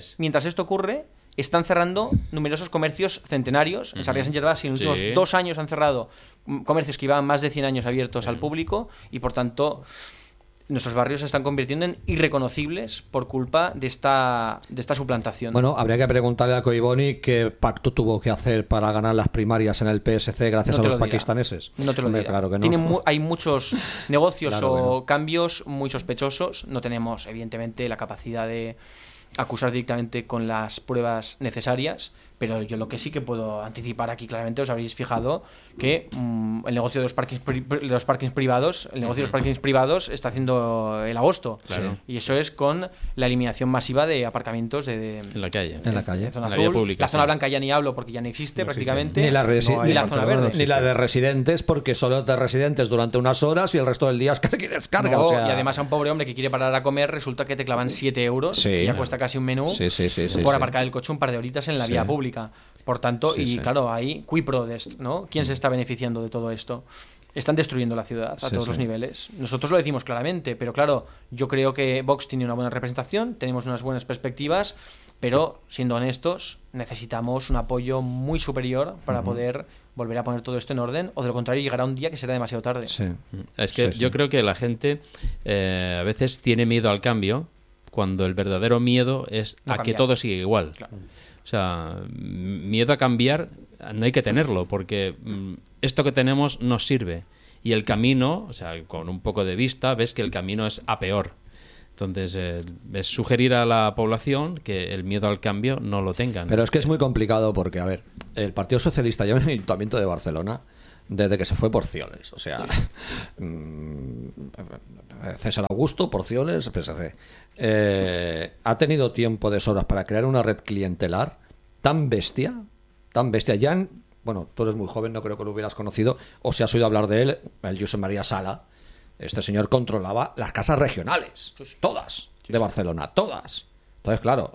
ocurre, están cerrando numerosos comercios centenarios. En Sarriá San Gervasi en los últimos Sí. 2 años han cerrado comercios que llevaban más de 100 años abiertos al público y por tanto nuestros barrios se están convirtiendo en irreconocibles por culpa de esta suplantación. Bueno, habría que preguntarle a Coiboni qué pacto tuvo que hacer para ganar las primarias en el PSC gracias No a te los lo dirá. pakistaneses. No te lo Hombre, dirá. claro que no. Hay muchos negocios Claro que o no. cambios muy sospechosos. No tenemos, evidentemente, la capacidad de acusar directamente con las pruebas necesarias, Pero yo lo que sí que puedo anticipar aquí claramente, os habréis fijado que el negocio de los parkings privados, el negocio de los parkings privados está haciendo el agosto. Claro. Y eso es con la eliminación masiva de aparcamientos En la calle. En la calle. zona En la azul. vía pública, La zona sí. blanca ya ni hablo porque ya no existe No existe. prácticamente. Ni la, No hay ni la en zona Barcelona, verde. ni la de residentes, porque solo de residentes durante unas horas y el resto del día es carga y descarga. No, o sea, y además a un pobre hombre que quiere parar a comer resulta que te clavan 7 euros, Sí. que ya cuesta casi un menú, Sí, sí, por sí. aparcar el coche un par de horitas en la Sí. vía pública. Por tanto, Sí, y sí. claro, ahí, qui prodest, ¿no? ¿Quién se está beneficiando de todo esto? Están destruyendo la ciudad a Sí, todos sí. los niveles. Nosotros lo decimos claramente, pero claro, yo creo que Vox tiene una buena representación, tenemos unas buenas perspectivas, pero siendo honestos, necesitamos un apoyo muy superior para poder volver a poner todo esto en orden, o de lo contrario llegará un día que será demasiado tarde. Sí. Es que Sí, yo sí. creo que la gente a veces tiene miedo al cambio cuando el verdadero miedo es No a que cambiar. todo siga igual. Claro. O sea, miedo a cambiar no hay que tenerlo porque esto que tenemos nos sirve. Y el camino, o sea, con un poco de vista, ves que el camino es a peor. Entonces, es sugerir a la población que el miedo al cambio no lo tengan. Pero es que es muy complicado porque, a ver, el Partido Socialista lleva en el Ayuntamiento de Barcelona desde que se fue Porcioles. O sea, César Augusto, Porcioles, PSC. Ha tenido tiempo de sobras para crear una red clientelar tan bestia. Ya, bueno, tú eres muy joven, no creo que lo hubieras conocido, o si has oído hablar de él, el Josep María Sala. Este señor controlaba las casas regionales, todas, de Barcelona, todas. Entonces, claro,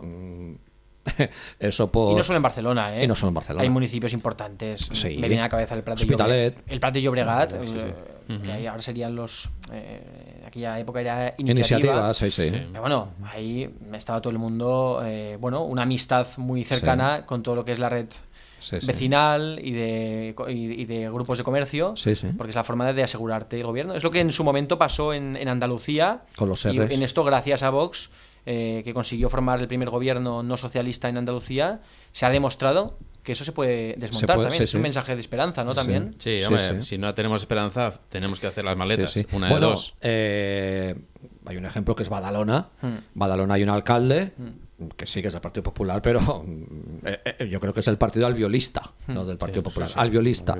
eso por... Y no solo en Barcelona, ¿eh? Y no solo en Barcelona. Hay municipios importantes. Sí. Me viene a la cabeza el Prat de Hospitalet. Llobregat. El Prat de Llobregat, que ahí ahora serían los... aquella época era Iniciativa, sí. Pero bueno, ahí estaba todo el mundo, una amistad muy cercana con todo lo que es la red Sí, sí. vecinal y de grupos de comercio, Sí, sí. porque es la forma de asegurarte el gobierno. Es lo que en su momento pasó en Andalucía. Con los y Rs. en esto, gracias a Vox, que consiguió formar el primer gobierno no socialista en Andalucía, se ha demostrado que eso se puede desmontar puede, también. sí, Es un sí. mensaje de esperanza, ¿no? Sí. También. Sí, Sí, hombre, sí. si no tenemos esperanza, tenemos que hacer las maletas. Sí, sí. Una de Bueno, dos. hay un ejemplo que es Badalona. Hmm. Badalona hay un alcalde que sí que es del Partido Popular, pero yo creo que es el partido albiolista, no del Partido Popular, albiolista.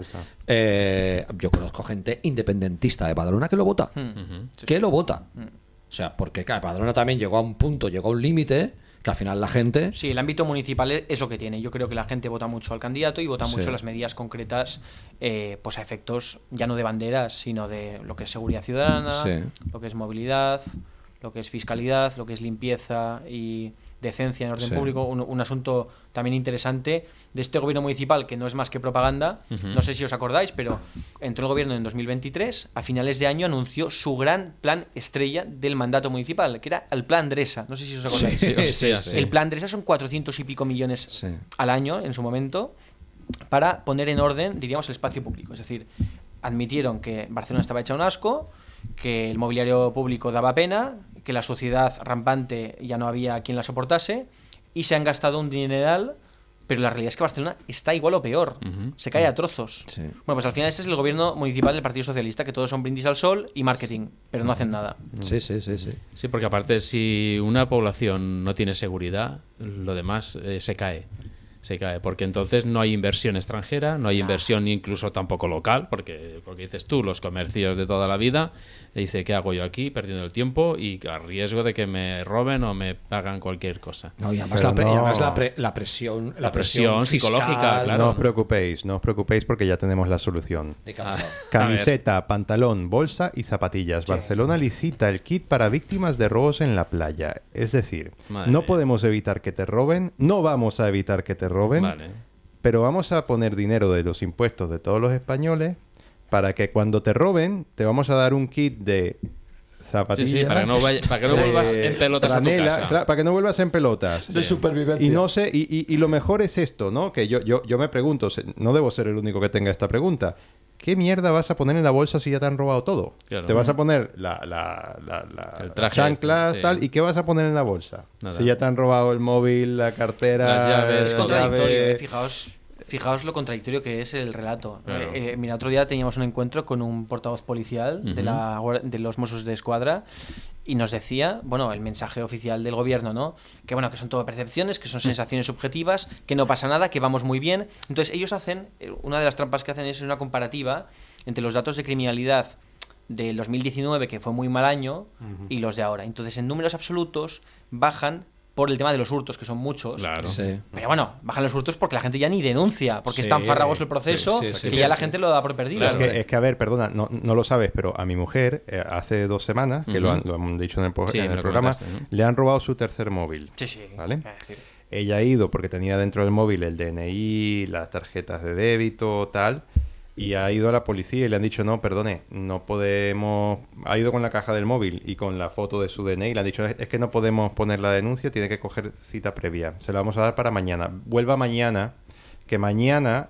Yo conozco gente independentista de Badalona que lo vota. Que lo vota. O sea, porque claro, Badalona también llegó a un punto, llegó a un límite que al final la gente... Sí, el ámbito municipal es lo que tiene. Yo creo que la gente vota mucho al candidato y vota Sí. mucho las medidas concretas, pues a efectos ya no de banderas, sino de lo que es seguridad ciudadana, Sí. lo que es movilidad, lo que es fiscalidad, lo que es limpieza y decencia en orden Sí. público. Un asunto también interesante de este gobierno municipal, que no es más que propaganda. No sé si os acordáis, pero entró el gobierno en 2023, a finales de año anunció su gran plan estrella del mandato municipal, que era el Plan Dresa. No sé si os acordáis. Sí. El Plan Dresa son 400 y pico millones Sí. al año en su momento para poner en orden, diríamos, el espacio público. Es decir, admitieron que Barcelona estaba hecha un asco, que el mobiliario público daba pena, que la sociedad rampante ya no había quien la soportase, y se han gastado un dineral, pero la realidad es que Barcelona está igual o peor. Se cae a trozos. Sí. Bueno, pues al final este es el gobierno municipal del Partido Socialista, que todos son brindis al sol y marketing, pero no hacen nada. Sí. Sí, porque aparte si una población no tiene seguridad, lo demás se cae. Se cae, porque entonces no hay inversión extranjera, no hay inversión incluso tampoco local, porque dices tú, los comercios de toda la vida, dice, ¿qué hago yo aquí perdiendo el tiempo y a riesgo de que me roben o me hagan cualquier cosa? No, y además, Pero y no. además la presión... La presión psicológica, fiscal, claro. No os preocupéis porque ya tenemos la solución. de causa. Camiseta, pantalón, bolsa y zapatillas. Barcelona licita el kit para víctimas de robos en la playa. Es decir, Madre no mía. podemos evitar que te roben, no vamos a evitar que te roben, Vale. pero vamos a poner dinero de los impuestos de todos los españoles para que cuando te roben te vamos a dar un kit de zapatillas. Sí, para que no, para que no vuelvas en pelotas franela, a tu casa. claro, para que no vuelvas en pelotas. De supervivencia. Y no sé, y lo mejor es esto, ¿no? Que yo me pregunto, no debo ser el único que tenga esta pregunta. ¿Qué mierda vas a poner en la bolsa si ya te han robado todo? Claro. Te vas a poner El las traje chanclas, este, sí. tal, ¿y qué vas a poner en la bolsa? Nada. Si ya te han robado el móvil, la cartera, Las llaves, Es la contradictorio, llave. Fijaos lo contradictorio que es el relato. Claro. Mira, otro día teníamos un encuentro con un portavoz policial de los Mossos de Escuadra Y nos decía, bueno, el mensaje oficial del gobierno, ¿no? Que bueno, que son todo percepciones, que son sensaciones subjetivas, que no pasa nada, que vamos muy bien. Entonces ellos hacen, una de las trampas que hacen es una comparativa entre los datos de criminalidad del 2019, que fue muy mal año, y los de ahora. Entonces en números absolutos bajan por el tema de los hurtos, que son muchos. Claro. Sí. Pero bueno, bajan los hurtos porque la gente ya ni denuncia, porque es Sí, tan farragoso el proceso sí, que ya la gente lo da por perdido. Claro. Es que, a ver, perdona, no lo sabes, pero a mi mujer, hace 2 semanas, que lo han dicho en el, Sí, en me el lo programa, comentaste, ¿no? le han robado su tercer móvil. Sí. ¿Vale? Es decir, Ella ha ido porque tenía dentro del móvil el DNI, las tarjetas de débito, tal, y ha ido a la policía y le han dicho, no, perdone, no podemos... Ha ido con la caja del móvil y con la foto de su DNI y le han dicho, es que no podemos poner la denuncia, tiene que coger cita previa. Se la vamos a dar para mañana. Vuelva mañana, que mañana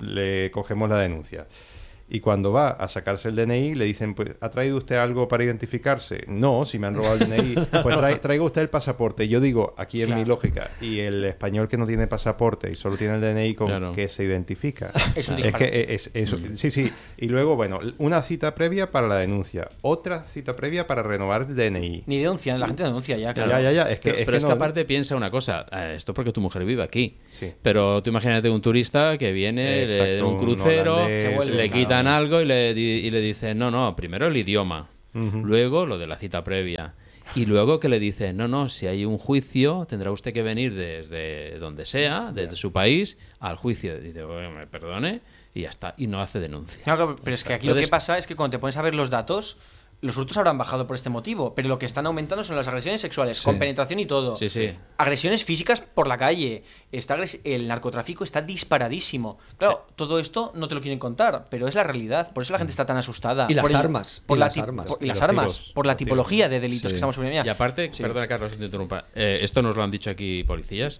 le cogemos la denuncia. Y cuando va a sacarse el DNI, le dicen, pues, ¿ha traído usted algo para identificarse? No, si me han robado el DNI. Pues traiga usted el pasaporte. Y yo digo, aquí es mi lógica. Y el español que no tiene pasaporte y solo tiene el DNI con Claro. que se identifica. Es un Es disparate. que es eso. Sí. Y luego, bueno, una cita previa para la denuncia. Otra cita previa para renovar el DNI. Ni denuncian, la gente denuncia ya, claro. Ya. Es que, Pero es que no- aparte piensa una cosa, esto porque tu mujer vive aquí. Sí. Pero tú imagínate un turista que viene Exacto, de un un crucero, holandés, se vuelve, le claro. quitan algo y le dicen, no, primero el idioma, luego lo de la cita previa. Y luego que le dicen, no, si hay un juicio, tendrá usted que venir desde donde sea, desde su país, al juicio. Y dice, bueno, me perdone, y ya está. Y no hace denuncia. Claro, pero es que aquí lo Entonces- que pasa es que cuando te pones a ver los datos, los hurtos habrán bajado por este motivo, pero lo que están aumentando son las agresiones sexuales, Sí. con penetración y todo. Sí. Agresiones físicas por la calle. El narcotráfico está disparadísimo. Claro, todo esto no te lo quieren contar, pero es la realidad. Por eso la gente está tan asustada. Y las Por el- armas, Por y la las ti- armas. por- y Y las los armas. tiros, Por la los tipología de delitos Sí. que estamos subiendo. Y aparte, Sí. perdona Carlos, te interrumpa, esto nos lo han dicho aquí policías,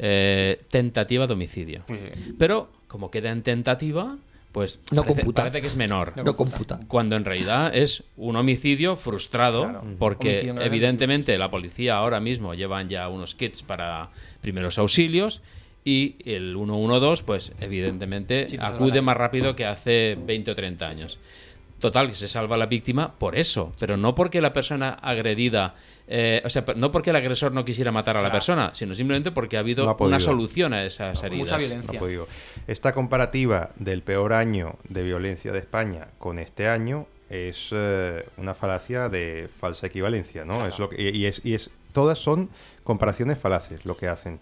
tentativa de homicidio. Sí, sí. Pero como queda en tentativa, pues No parece, computa. parece que es menor. No computa. Cuando en realidad es un homicidio frustrado, Claro. porque Homicidio en grave. evidentemente la policía ahora mismo llevan ya unos kits para primeros auxilios y el 112 pues evidentemente Sí, te salva acude la más rápido que hace 20 o 30 años. Total, que se salva la víctima por eso, pero no porque la persona agredida, no porque el agresor no quisiera matar a la Claro. persona, sino simplemente porque ha habido No ha podido. una solución a esas heridas. Mucha No violencia. ha podido. Esta comparativa del peor año de violencia de España con este año es una falacia de falsa equivalencia, ¿no? Claro. Es lo que, todas son comparaciones falaces lo que hacen.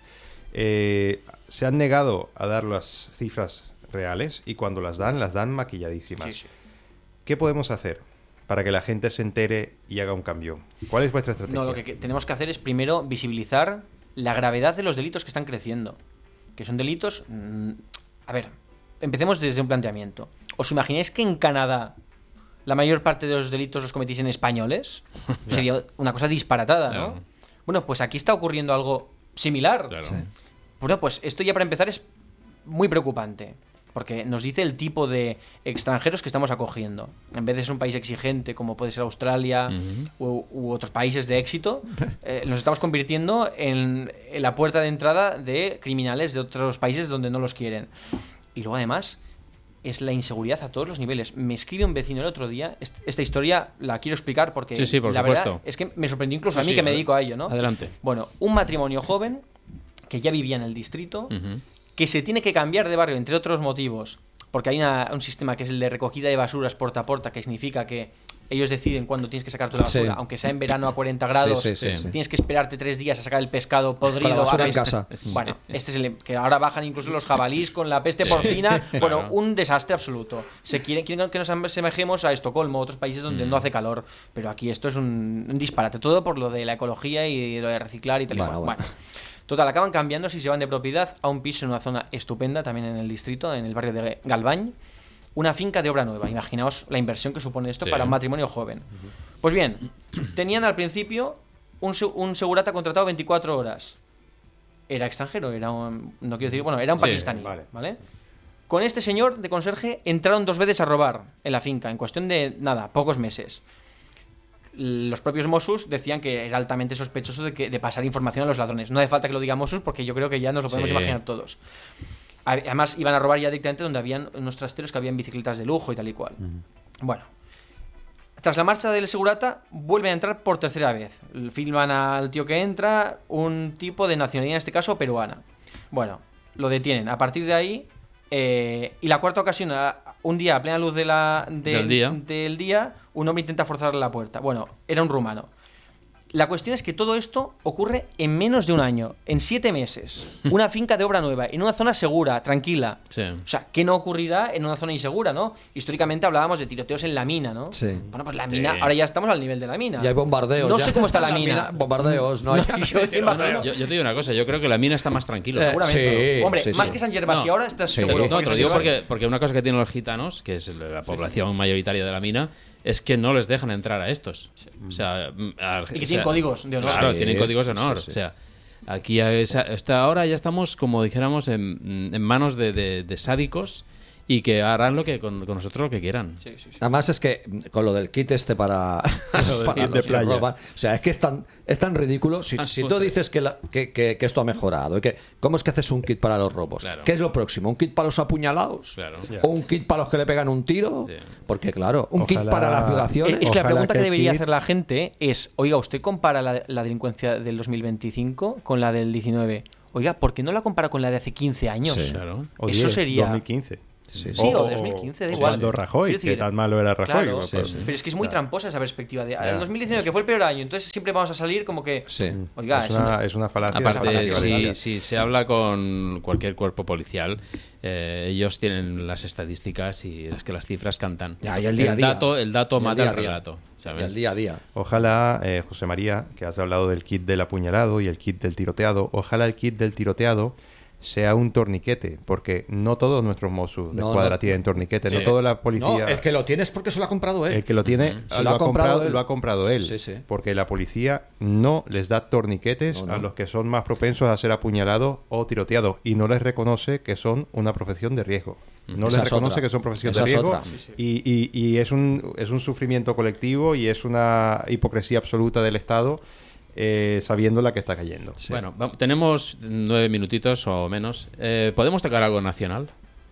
Se han negado a dar las cifras reales y cuando las dan maquilladísimas. Sí. ¿Qué podemos hacer para que la gente se entere y haga un cambio? ¿Cuál es vuestra estrategia? No, lo que tenemos que hacer es primero visibilizar la gravedad de los delitos que están creciendo. Que son delitos... a ver, empecemos desde un planteamiento. ¿Os imagináis que en Canadá la mayor parte de los delitos los cometís en españoles? Sería una cosa disparatada, ¿no? Claro. Bueno, pues aquí está ocurriendo algo similar. Claro. Sí. Bueno, pues esto ya para empezar es muy preocupante. Porque nos dice el tipo de extranjeros que estamos acogiendo. En vez de ser un país exigente como puede ser Australia u otros países de éxito, nos estamos convirtiendo en la puerta de entrada de criminales de otros países donde no los quieren. Y luego además es la inseguridad a todos los niveles. Me escribe un vecino el otro día, esta historia la quiero explicar porque Sí, por la supuesto. verdad es que me sorprendió incluso a mí Sí, que me dedico a ello, ¿no? Adelante. Bueno, un matrimonio joven que ya vivía en el distrito, Ujú. que se tiene que cambiar de barrio, entre otros motivos, porque hay un sistema que es el de recogida de basuras puerta a puerta, que significa que ellos deciden cuándo tienes que sacar tu basura, Sí. aunque sea en verano a 40 grados, Sí. tienes que esperarte 3 días a sacar el pescado podrido. Con la basura a en casa. Bueno, este es que ahora bajan incluso los jabalís con la peste porcina. Bueno, Claro. un desastre absoluto. Quieren que nos asemejemos a Estocolmo, otros países donde no hace calor, pero aquí esto es un disparate, todo por lo de la ecología y lo de reciclar y tal y Bueno, cual. bueno. Total, acaban cambiando si se van de propiedad a un piso en una zona estupenda, también en el distrito, en el barrio de Galván, una finca de obra nueva. Imaginaos la inversión que supone esto Sí. para un matrimonio joven. Pues bien, tenían al principio un segurata contratado 24 horas. Era extranjero, era un, no quiero decir, bueno, era un Sí, pakistaní, vale. ¿vale? Con este señor de conserje entraron 2 veces a robar en la finca, en cuestión de, nada, pocos meses. Los propios Mossos decían que era altamente sospechoso de pasar información a los ladrones. No hace falta que lo diga Mossos porque yo creo que ya nos lo podemos Sí. imaginar todos. Además, iban a robar ya directamente donde habían unos trasteros que habían bicicletas de lujo y tal y cual. Bueno, Tras la marcha del segurata, vuelven a entrar por tercera vez. Filman al tío que entra, un tipo de nacionalidad, en este caso peruana. Bueno, lo detienen. A partir de ahí, y la cuarta ocasión, un día a plena luz del día, un hombre intenta forzar la puerta. Bueno, era un rumano. La cuestión es que todo esto ocurre en menos de un año, en 7 meses. Una finca de obra nueva, en una zona segura, tranquila. Sí. O sea, ¿qué no ocurrirá en una zona insegura, no? Históricamente hablábamos de tiroteos en la mina, ¿no? Sí. Bueno, pues la mina, ahora ya estamos al nivel de la mina. Y hay bombardeos. No ya. sé cómo está la mina. Bombardeos, no hay. Yo te imagino. Yo te digo una cosa, yo creo que la mina está más tranquila. Seguramente. sí, Hombre, sí, más sí. que San Gervasi No. ahora estás Sí. seguro. No, te lo digo San Gervasi- porque una cosa que tienen los gitanos, que es la población mayoritaria de la mina, es que no les dejan entrar a estos. O sea, Y que tienen códigos de honor. Claro, Sí, tienen códigos de honor. sí, sí. O sea, aquí hasta ahora ya estamos, como dijéramos, en manos de sádicos y que harán lo que con nosotros lo que quieran. Sí, sí, sí. Además es que con lo del kit para, para kit de los que playa. roban, o sea, es que es tan ridículo. Si tú dices que esto ha mejorado, y que ¿cómo es que haces un kit para los robos? Claro. ¿Qué es lo próximo? ¿Un kit para los apuñalados? Claro. ¿O un kit para los que le pegan un tiro? Sí. Porque claro, un kit Ojalá- para las violaciones. Es que la Ojalá pregunta que que el debería kit- hacer la gente es, oiga, ¿usted compara la delincuencia del 2025 con la del 19? Oiga, ¿por qué no la compara con la de hace 15 años? Sí. Claro. O Eso 10, sería- 2015. Sí, Sí, o de 2015, da o igual. cuando Rajoy, Quiero que decir, tan malo era Rajoy. Claro, pues, pero es que es muy tramposa esa perspectiva de el 2019, que fue el peor año, entonces siempre vamos a salir como que... Sí. Oiga, es una falacia. es una Aparte, falacia, vale. si se habla con cualquier cuerpo policial, ellos tienen las estadísticas y es que las cifras cantan. Ya, y el día a día. El dato Y el mata día el a día. relato. Y ¿sabes? el día a día. Ojalá, José María, que has hablado del kit del apuñalado y el kit del tiroteado, ojalá el kit del tiroteado sea un torniquete, porque no todos nuestros Mossos de No, escuadra no. tienen torniquete, Sí. no toda la No, policía... el que lo tiene es porque se lo ha comprado él. El que lo tiene Se lo ha comprado él. lo ha comprado él. Sí, sí. Porque la policía no les da torniquetes No, no. a los que son más propensos a ser apuñalados o tiroteados y no les reconoce que son una profesión de riesgo. No Esa les es reconoce otra. que son profesión Esa de es riesgo otra. y es un sufrimiento colectivo y es una hipocresía absoluta del Estado sabiendo la que está cayendo. Sí. Bueno, tenemos 9 minutitos o menos. ¿Podemos tocar algo nacional?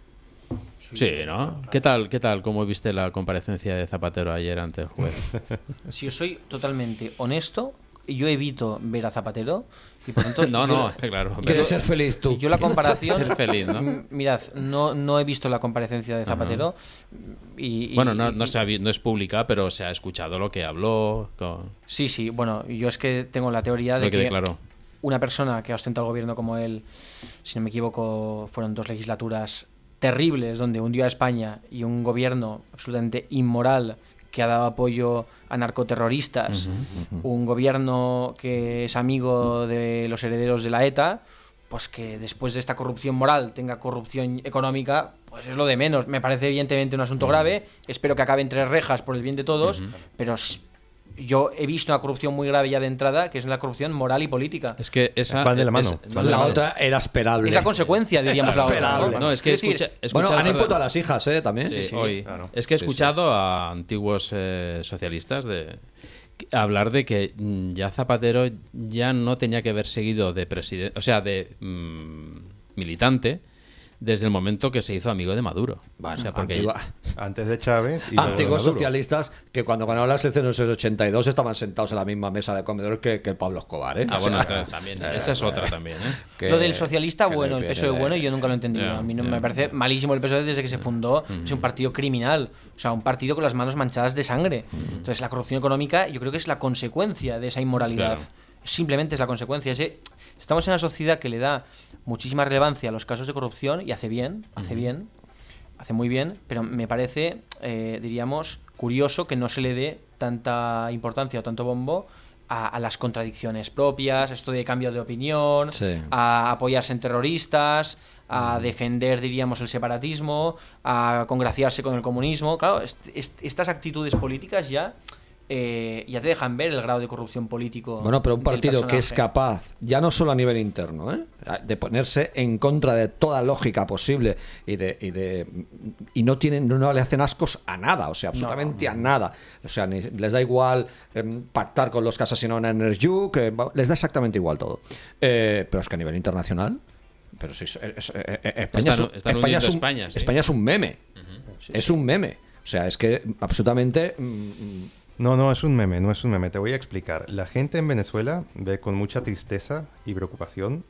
Sí, ¿no? ¿Qué tal? ¿Cómo viste la comparecencia de Zapatero ayer ante el juez? Si os soy totalmente honesto, yo evito ver a Zapatero y por tanto... No, claro. ¿Quieres ser feliz tú? Yo la comparación... Ser feliz, ¿no? Mirad, no he visto la comparecencia de Zapatero y... Bueno, no es pública, pero se ha escuchado lo que habló. Sí, bueno, yo es que tengo la teoría de Lo que que declaró. una persona que ostenta el gobierno como él, si no me equivoco, fueron 2 legislaturas terribles donde hundió a España y un gobierno absolutamente inmoral que ha dado apoyo a narcoterroristas, un gobierno que es amigo de los herederos de la ETA, pues que después de esta corrupción moral tenga corrupción económica, pues es lo de menos. Me parece evidentemente un asunto grave, espero que acabe entre rejas por el bien de todos, pero yo he visto una corrupción muy grave ya de entrada, que es la corrupción moral y política. Es que esa... Van de la mano. van de La mano. otra era esperable. Es la consecuencia, diríamos la otra. ¿no? No, es que Es decir, Bueno, han perdón. imputado a las hijas, también. Sí, sí, hoy. claro. Es que he Sí, escuchado a antiguos socialistas hablar de que ya Zapatero ya no tenía que haber seguido de presidente, o sea, de militante desde el momento que se hizo amigo de Maduro. Bueno, O sea, porque Antes de Chávez y luego de antiguos Maduro. socialistas que cuando ganó las elecciones en el 82 estaban sentados en la misma mesa de comedor que Pablo Escobar, ¿eh? Ah, O sea, bueno, también. Esa es otra también, ¿eh? que- lo del socialista que bueno, el le- PSOE que bueno, le- yo nunca lo he entendido. Ya, A mí no ya. me parece malísimo el PSOE desde que se fundó. Es un partido criminal, o sea, un partido con las manos manchadas de sangre. Entonces, la corrupción económica yo creo que es la consecuencia de esa inmoralidad. Claro. Simplemente es la consecuencia. Estamos en una sociedad que le da muchísima relevancia a los casos de corrupción y hace muy bien, pero me parece, diríamos, curioso que no se le dé tanta importancia o tanto bombo a las contradicciones propias, esto de cambio de opinión, Sí. a apoyarse en terroristas, a defender, diríamos, el separatismo, a congraciarse con el comunismo. Claro, estas actitudes políticas ya te dejan ver el grado de corrupción político. Bueno, pero un del partido que es personaje. capaz, ya no solo a nivel interno, de ponerse en contra de toda lógica posible y no le hacen ascos a nada, o sea, absolutamente a nada. O sea, les da igual pactar con los que asesinaron a Energy, les da exactamente igual todo. Pero es que a nivel internacional, pero sí, España, Están hundiendo España, sí. España es un meme. Es un meme. O sea, es que absolutamente No, no es un meme, no es un meme. Te voy a explicar. La gente en Venezuela ve con mucha tristeza y preocupación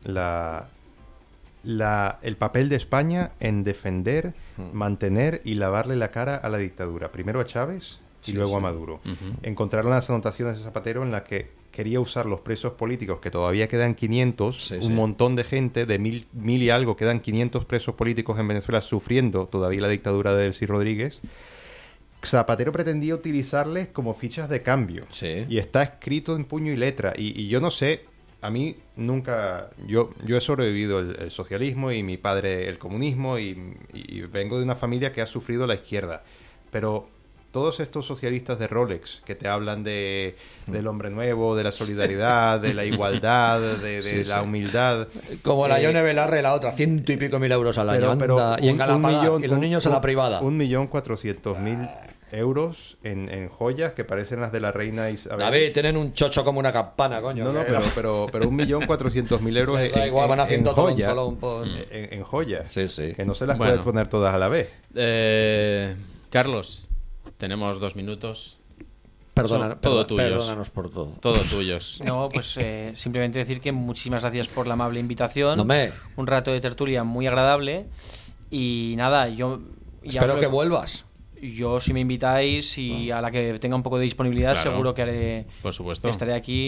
el papel de España en defender, mantener y lavarle la cara a la dictadura. Primero a Chávez y luego a Maduro. Encontraron las anotaciones de Zapatero en las que quería usar los presos políticos, que todavía quedan 500, un montón de gente, de mil y algo, quedan 500 presos políticos en Venezuela sufriendo todavía la dictadura de Delcy Rodríguez. Zapatero pretendía utilizarles como fichas de cambio. Sí. Y está escrito en puño y letra. Y yo no sé, a mí nunca... Yo he sobrevivido el socialismo y mi padre el comunismo y vengo de una familia que ha sufrido la izquierda. Pero todos estos socialistas de Rolex que te hablan del hombre nuevo, de la solidaridad, de la igualdad, de la humildad... Como la Yone Belarre, la otra, 100 y pico mil euros al año. Anda, y en Galapagar, y los niños en la privada. 1.400.000 euros en joyas que parecen las de la reina Isabel. David, tienen un chocho como una campana, coño. No, pero 1.400.000 euros Da igual, van haciendo joyas. En joyas. Sí, sí. Que no se las Bueno. puede poner todas a la vez. Carlos, tenemos 2 minutos. Perdónanos por todo. Todo tuyos. No, pues simplemente decir que muchísimas gracias por la amable invitación. No me... Un rato de tertulia muy agradable. Y nada, yo... ya Espero os que lo- vuelvas. Yo, si me invitáis y a la que tenga un poco de disponibilidad, Claro. seguro que haré, Por supuesto. estaré aquí